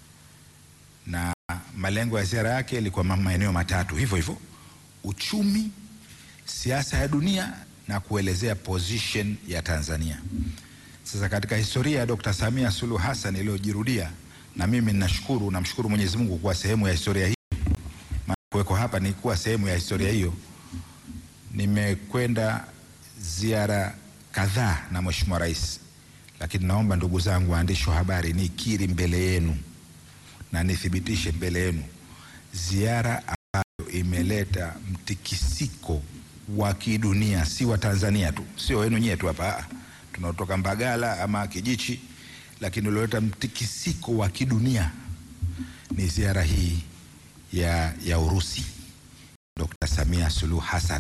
[SPEAKER 4] na malengo ya ziara yake ilikuwa maeneo matatu hivyo hivyo: uchumi, siasa ya dunia na kuelezea position ya Tanzania. Sasa katika historia ya Dr. Samia Suluhu Hassan iliyojirudia, na mimi namshukuru Mwenyezi Mungu kuwa sehemu ya historia hii. Kuweko hapa ni kuwa sehemu ya historia hiyo. Nimekwenda ziara kadhaa na Mheshimiwa Rais, lakini naomba ndugu zangu waandishi wa habari nikiri mbele yenu na nithibitishe mbele yenu, ziara ambayo imeleta mtikisiko wa kidunia, si wa Tanzania tu, sio wenu nyewe tu hapa tunaotoka Mbagala ama Kijichi, lakini ulioleta mtikisiko wa kidunia ni ziara hii ya Urusi, Dr. Samia Suluhu Hassan.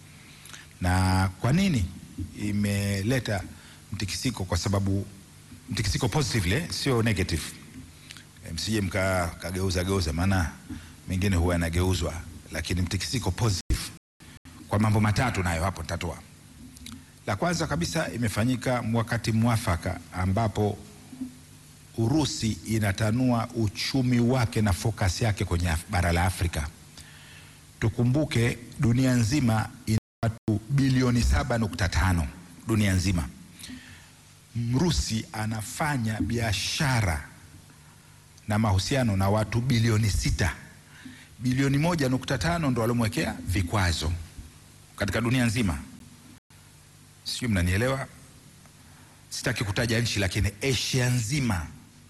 [SPEAKER 4] Na kwa nini imeleta mtikisiko? Kwa sababu mtikisiko positively, sio negative. Msije mkageuza, maana mengine huwa yanageuzwa, lakini mtikisiko positive kwa mambo matatu, nayo hapo nitatoa. La kwanza kabisa, imefanyika wakati mwafaka ambapo Urusi inatanua uchumi wake na focus yake kwenye bara la Afrika. Tukumbuke dunia nzima ina watu bilioni 7.5 dunia nzima. Mrusi anafanya biashara na mahusiano na watu bilioni 6. Bilioni 1.5 ndo walomwekea vikwazo katika dunia nzima. Sio, mnanielewa? Sitaki kutaja nchi, lakini Asia nzima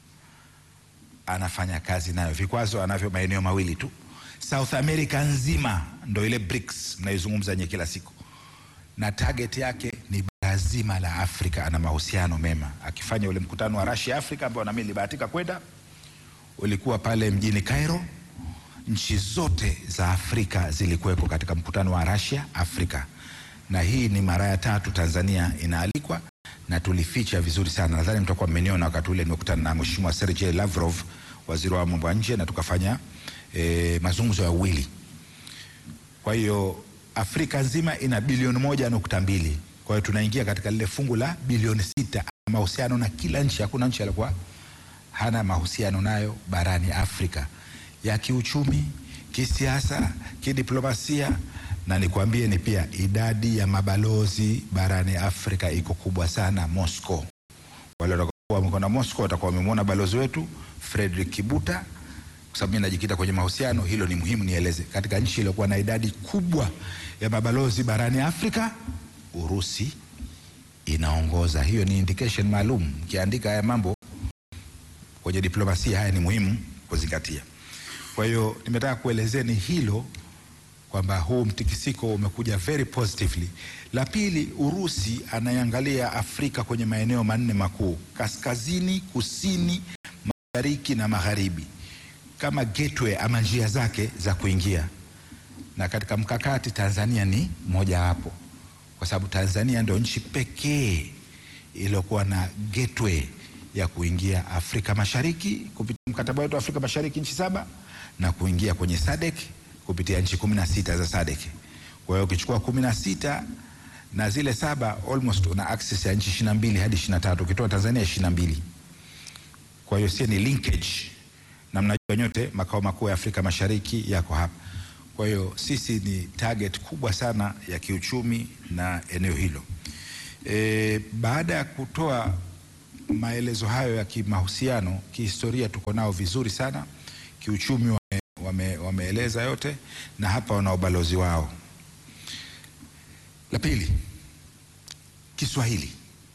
[SPEAKER 4] anafanya kazi nayo. Vikwazo anavyo maeneo mawili tu. South America nzima ndo ile BRICS mnaizungumza nye kila siku, na target yake ni bara zima la Afrika. Ana mahusiano mema, akifanya ule mkutano wa Russia Afrika ambao na mimi nilibahatika kwenda, ulikuwa pale mjini Cairo. Nchi zote za Afrika zilikuweko katika mkutano wa Russia Afrika, na hii ni mara ya 3 Tanzania inaalikwa, na tulificha vizuri sana. Nadhani mtakuwa mmeniona wakati ule nimekutana na Mheshimiwa Sergei Lavrov, waziri wa mambo ya nje, na tukafanya mazungumzo ya uwili. Kwa hiyo Afrika nzima ina bilioni 1.2. Kwa hiyo tunaingia katika lile fungu la bilioni 6 mahusiano na kila nchi. Hakuna nchi alikuwa hana mahusiano nayo barani Afrika, ya kiuchumi, kisiasa, kidiplomasia. Na nikwambie ni pia idadi ya mabalozi barani Afrika iko kubwa sana Moscow. Wale watakuwa mkono Moscow watakuwa wamemwona balozi wetu Frederick Kibuta, kwa sababu mimi najikita kwenye mahusiano. Hilo ni muhimu nieleze. Katika nchi iliyokuwa na idadi kubwa ya mabalozi barani Afrika, Urusi inaongoza. Hiyo ni indication maalum. Kiandika haya mambo kwenye diplomasia, haya ni muhimu kuzingatia. Kwa hiyo nimetaka kuelezeni hilo, kwamba huu mtikisiko umekuja very positively. La pili, Urusi anaangalia Afrika kwenye maeneo 4 makuu: kaskazini, kusini, mashariki na magharibi, kama gateway ama njia zake za kuingia. Na katika mkakati Tanzania ni moja hapo, kwa sababu Tanzania ndio nchi pekee iliyokuwa na gateway ya kuingia Afrika Mashariki kupitia mkataba wetu wa Afrika Mashariki, nchi 7, na kuingia kwenye SADC kupitia nchi 16 za SADC. Kwa hiyo ukichukua 16 na zile 7 almost una access ya nchi 22 hadi 23 ukitoa Tanzania 22. Kwa hiyo si ni linkage, na mnajua nyote makao makuu ya Afrika Mashariki yako hapa. Kwa hiyo sisi ni target kubwa sana ya kiuchumi na eneo hilo. Baada ya kutoa maelezo hayo ya kimahusiano, kihistoria tuko nao vizuri sana, kiuchumi wameeleza yote, na hapa wana ubalozi wao. La pili, Kiswahili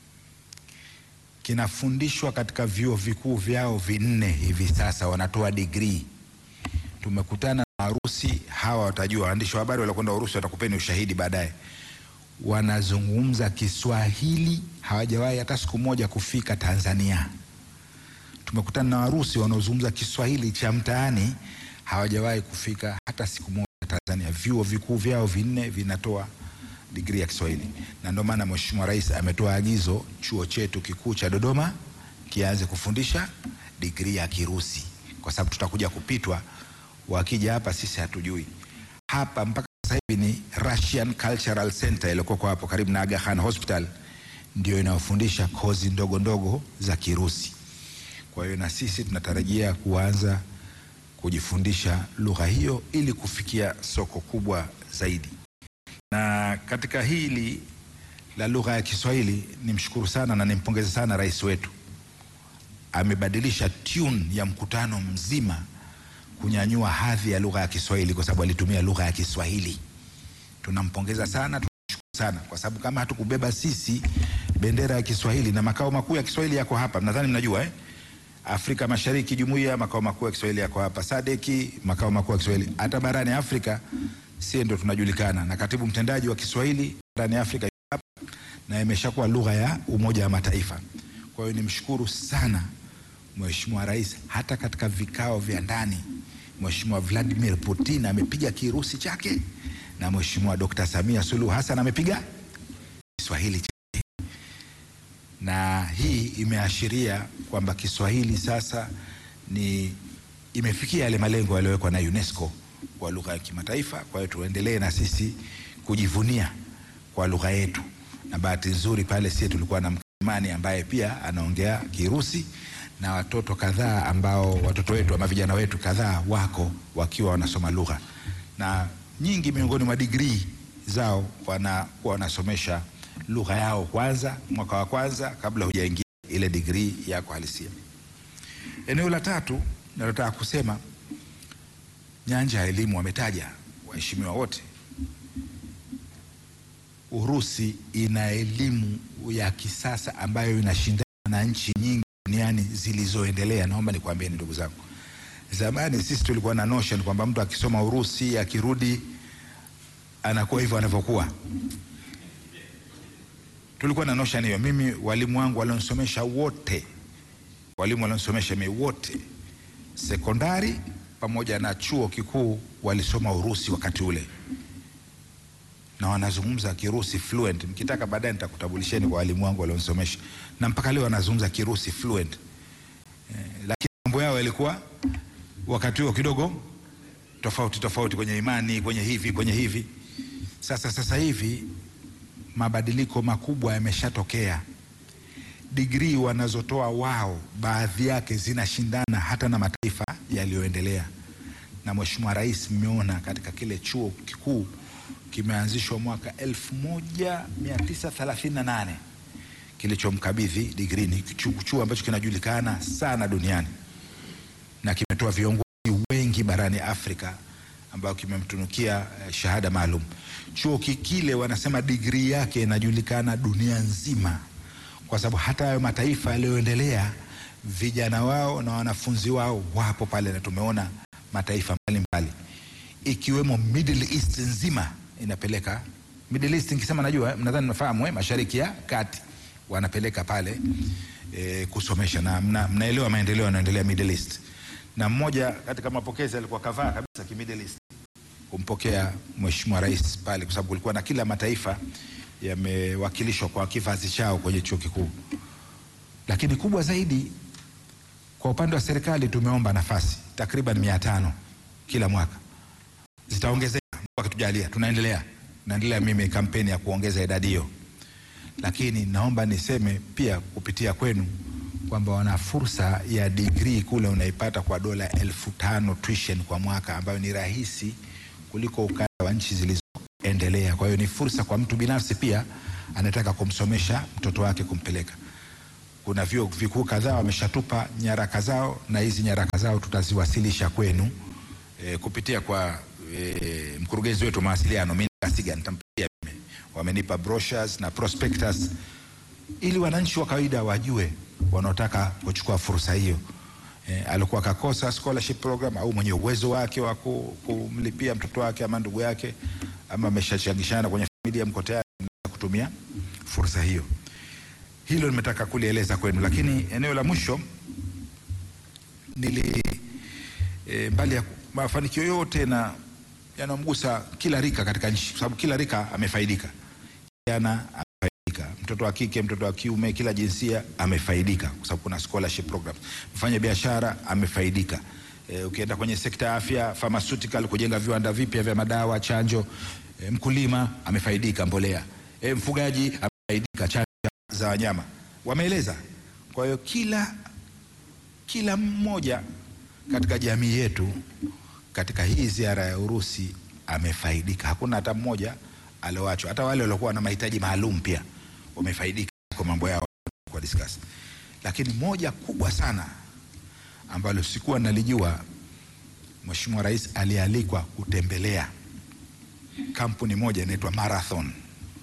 [SPEAKER 4] kinafundishwa katika vyuo vikuu vyao 4 hivi sasa, wanatoa degree. Tumekutana na Warusi, hawa watajua, waandishi wa habari walikwenda Urusi watakupeni ushahidi baadaye. Wanazungumza Kiswahili, hawajawahi hata siku moja kufika Tanzania. Tumekutana na Warusi wanaozungumza Kiswahili cha mtaani, hawajawahi kufika hata siku moja Tanzania. Vyuo vikuu vyao 4 vinatoa degree ya Kiswahili, na ndio maana Mheshimiwa Rais ametoa agizo chuo chetu kikuu cha Dodoma kianze kufundisha degree ya Kirusi, kwa sababu tutakuja kupitwa, wakija hapa sisi hatujui. Hapa mpaka sasa hivi ni Russian Cultural Center iliyoko hapo karibu na Aga Khan Hospital ndio inayofundisha kozi ndogo ndogo za Kirusi. Kwa hiyo na sisi tunatarajia kuanza kujifundisha lugha hiyo ili kufikia soko kubwa zaidi. Na katika hili la lugha ya Kiswahili nimshukuru sana na nimpongeze sana rais wetu. Amebadilisha tune ya mkutano mzima kunyanyua hadhi ya lugha ya Kiswahili kwa sababu alitumia lugha ya Kiswahili. Tunampongeza sana, tunashukuru sana, kwa sababu kama hatukubeba sisi bendera ya Kiswahili, na makao makuu ya Kiswahili yako hapa, nadhani mnajua Afrika Mashariki Jumuiya, makao makuu ya Kiswahili yako hapa. Sadeki, makao makuu ya Kiswahili. Hata barani Afrika sisi ndio tunajulikana, na katibu mtendaji wa Kiswahili barani Afrika hapa, na imeshakuwa lugha ya Umoja wa Mataifa. Kwa hiyo nimshukuru sana Mheshimiwa Rais, hata katika vikao vya ndani Mheshimiwa Vladimir Putin amepiga Kirusi chake na Mheshimiwa Dr. Samia Suluhu Hassan amepiga Kiswahili chake, na hii imeashiria kwamba Kiswahili sasa imefikia yale malengo yaliyowekwa na UNESCO kwa lugha ya kimataifa. Kwa hiyo tuendelee na sisi kujivunia kwa lugha yetu, na bahati nzuri pale sisi tulikuwa na mkimani ambaye pia anaongea Kirusi, na watoto kadhaa ambao watoto wetu ama vijana wetu kadhaa wako wakiwa wanasoma lugha, na nyingi miongoni mwa degree zao wanasomesha lugha yao kwanza, mwaka wa kwanza kabla hujaingia ile degree yako halisia. Eneo la tatu nataka kusema nyanja ya elimu, wametaja waheshimiwa wote. Urusi ina elimu ya kisasa ambayo inashindana na nchi nyingi duniani zilizoendelea. Naomba nikwambie ndugu zangu, zamani sisi tulikuwa na notion kwamba mtu akisoma Urusi akirudi anakuwa hivyo anavyokuwa. Tulikuwa na notion hiyo. Mimi walimu wangu walionisomesha wote, wote sekondari pamoja na chuo kikuu walisoma Urusi wakati ule, na wanazungumza Kirusi fluent. Mkitaka baadaye nitakutambulisheni kwa walimu wangu walionisomesha, na mpaka leo wanazungumza Kirusi fluent. Lakini mambo yao yalikuwa wakati huo kidogo tofauti kwenye imani, kwenye hivi. Sasa hivi mabadiliko makubwa yameshatokea. Degree wanazotoa wao baadhi yake zinashindana hata na mataifa yaliyoendelea, na Mheshimiwa Rais mmeona katika kile chuo kikuu kimeanzishwa mwaka 1938 kilichomkabidhi degree. Ni chuo ambacho kinajulikana sana duniani na kimetoa viongozi wengi barani Afrika ambao kimemtunukia shahada maalum. Chuo kile wanasema degree yake inajulikana dunia nzima, kwa sababu hata hayo mataifa yaliyoendelea vijana wao na wanafunzi wao wapo pale, na tumeona mataifa mbalimbali ikiwemo Middle East nzima inapeleka. Middle East nikisema najua mnadhani nafahamu, Mashariki ya Kati wanapeleka pale kusomesha, na mnaelewa maendeleo yanaendelea Middle East. Na mmoja katika mapokezi alikuwa kavaa kabisa ki Middle East kumpokea Mheshimiwa Rais pale, kwa sababu kulikuwa na kila mataifa yamewakilishwa kwa kivazi chao kwenye chuo kikuu. Lakini kubwa zaidi, kwa upande wa serikali tumeomba nafasi takriban 500 kila mwaka, zitaongezeka wakitujalia, tunaendelea naendelea mimi kampeni ya kuongeza idadi hiyo, lakini naomba niseme pia kupitia kwenu kwamba wana fursa ya degree kule unaipata kwa dola 5,000 tuition kwa mwaka, ambayo ni rahisi kuliko ukanda wa nchi zilizoendelea. Kwa hiyo ni fursa kwa mtu binafsi pia anataka kumsomesha mtoto wake kumpeleka. Kuna vyuo vikuu kadhaa wameshatupa nyaraka zao, na hizi nyaraka zao tutaziwasilisha kwenu kupitia kwa mkurugenzi wetu mawasiliano mimi Kasiga, nitampigia mimi. Wamenipa brochures na prospectus ili wananchi wa kawaida wajue wanaotaka kuchukua fursa hiyo. Alikuwa kakosa scholarship program au mwenye uwezo wake wa kumlipia mtoto wake ama ndugu yake, ama ameshachangishana kwenye familia, mko tayari kutumia fursa hiyo. Hilo nimetaka kulieleza kwenu. Lakini eneo la mwisho mbali ya mafanikio yote na yanamgusa kila rika katika nchi, kwa sababu kila rika amefaidika. Kijana amefaidika, mtoto wa kike, mtoto wa kiume, kila jinsia amefaidika kwa sababu kuna scholarship program. Mfanya biashara amefaidika. Ukienda kwenye sekta ya afya, pharmaceutical, kujenga viwanda vipya vya madawa, chanjo. Mkulima amefaidika, mbolea. Mfugaji amefaidika, chanjo za wanyama. Wameeleza. Kwa hiyo kila mmoja katika jamii yetu katika hii ziara ya Urusi amefaidika. Hakuna hata mmoja alioachwa. Hata wale waliokuwa na mahitaji maalum pia wamefaidika kwa mambo yao kwa discuss. Lakini moja kubwa sana ambalo sikuwa nalijua, Mheshimiwa Rais alialikwa kutembelea kampuni moja inaitwa Marathon.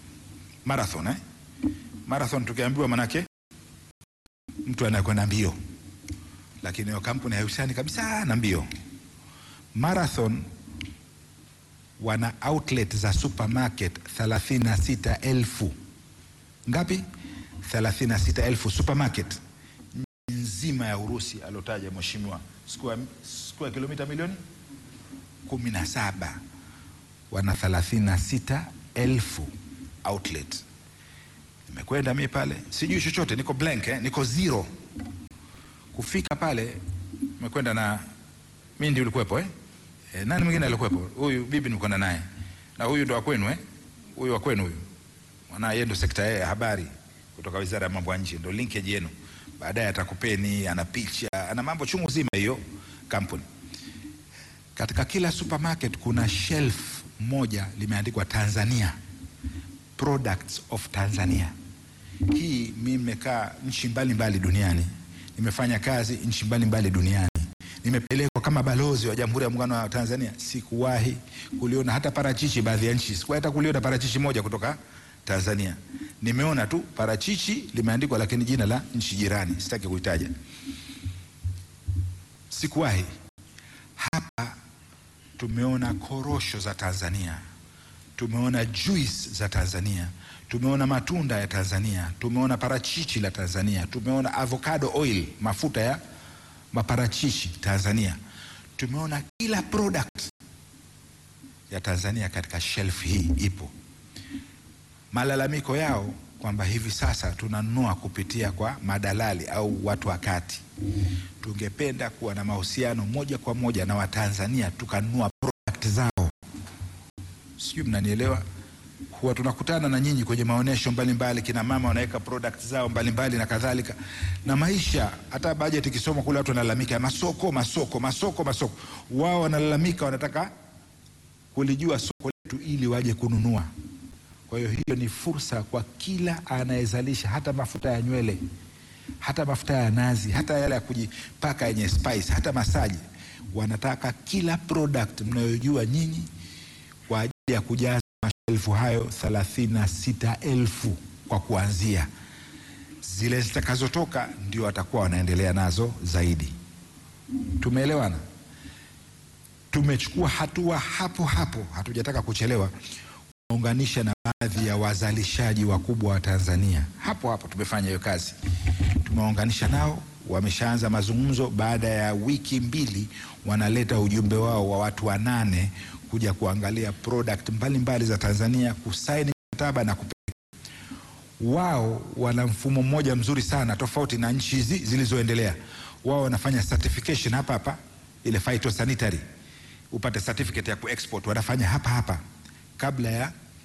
[SPEAKER 4] Marathon tukiambiwa manake mtu anakwenda mbio, lakini hiyo kampuni haihusiani kabisa na mbio. Marathon wana outlet za supermarket 36,000. Ngapi? 36,000 supermarket nzima ya Urusi alotaja Mheshimiwa. Square kilomita milioni 17. Wana 36,000 outlet. Nimekwenda mimi pale, sijui chochote, niko blank, niko zero. Kufika pale nimekwenda na mimi ndio ulikuwepo nani mwingine alikuwepo? Huyu bibi nilikuwa naye. Na huyu ndo wa kwenu Huyu wa kwenu huyu. Maana yeye ndo sekta ya habari kutoka Wizara ya Mambo ya Nje, ndo linkage yenu. Baadaye atakupeni, ana picha, ana mambo chungu zima hiyo kampuni. Katika kila supermarket kuna shelf moja limeandikwa Tanzania, products of Tanzania. Hii mimi nimekaa nchi mbalimbali duniani, nimefanya kazi nchi mbalimbali duniani, nimepelekwa kama balozi wa Jamhuri ya Muungano wa Tanzania. Sikuwahi kuliona hata parachichi, baadhi ya nchi sikuwahi hata kuliona parachichi moja kutoka Tanzania. Nimeona tu parachichi limeandikwa, lakini jina la nchi jirani sitaki kuitaja. Sikuwahi. Hapa tumeona korosho za Tanzania, tumeona juice za Tanzania, tumeona matunda ya Tanzania, tumeona parachichi la Tanzania, tumeona avocado oil, mafuta ya maparachichi Tanzania. Tumeona kila product ya Tanzania katika shelf hii ipo. Malalamiko yao kwamba hivi sasa tunanunua kupitia kwa madalali au watu wa kati. Tungependa kuwa na mahusiano moja kwa moja na Watanzania tukanunua product zao. Sijui mnanielewa? Huwa tunakutana na nyinyi kwenye maonesho mbalimbali, kina mama wanaweka product zao mbalimbali na kadhalika. Na maisha, hata budget ikisoma kule watu wanalalamika masoko. Wao wanalalamika, wanataka kulijua soko letu ili waje kununua. Kwa hiyo ni fursa kwa kila anayezalisha hata mafuta ya nywele, hata mafuta ya nazi, hata yale ya kujipaka yenye spice, hata masaji. Wanataka kila product mnayojua nyinyi kwa ajili ya kujaza mashelfu hayo 36,000 kwa kuanzia. Zile zitakazotoka ndio watakuwa wanaendelea nazo zaidi. Tumeelewana? Tumechukua hatua hapo, hatujataka kuchelewa, kuunganisha na baadhi ya wazalishaji wakubwa wa Tanzania. Hapo tumefanya hiyo kazi. Tumeunganisha nao, wameshaanza mazungumzo. Baada ya wiki 2 wanaleta ujumbe wao wa watu 8 kuja kuangalia product mbalimbali za Tanzania, kusaini mkataba na kupeleka. Wao wana mfumo mmoja mzuri sana tofauti na nchi hizi zilizoendelea. Wao wanafanya certification hapa, ile phytosanitary, upate certificate ya kuexport, wanafanya hapa kabla ya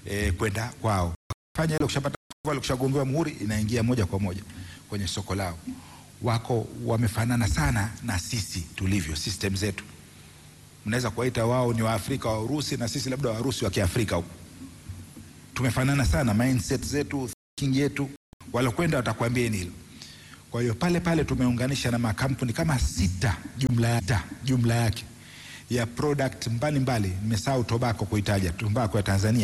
[SPEAKER 4] kwenda kwao. Fanya ile ukishapata ukishagombewa muhuri inaingia moja kwa moja kwenye soko lao. Wamefanana sana na sisi tulivyo, system zetu. Mnaweza kuwaita wao ni Waafrika wa Urusi na sisi labda Warusi wa Kiafrika huko. Tumefanana sana mindset zetu, thinking yetu, walokwenda watakwambia hilo. Kwa hiyo pale tumeunganisha na makampuni kama 6 jumla yake ya product mbalimbali. Nimesahau tobacco kuitaja, tobacco ya Tanzania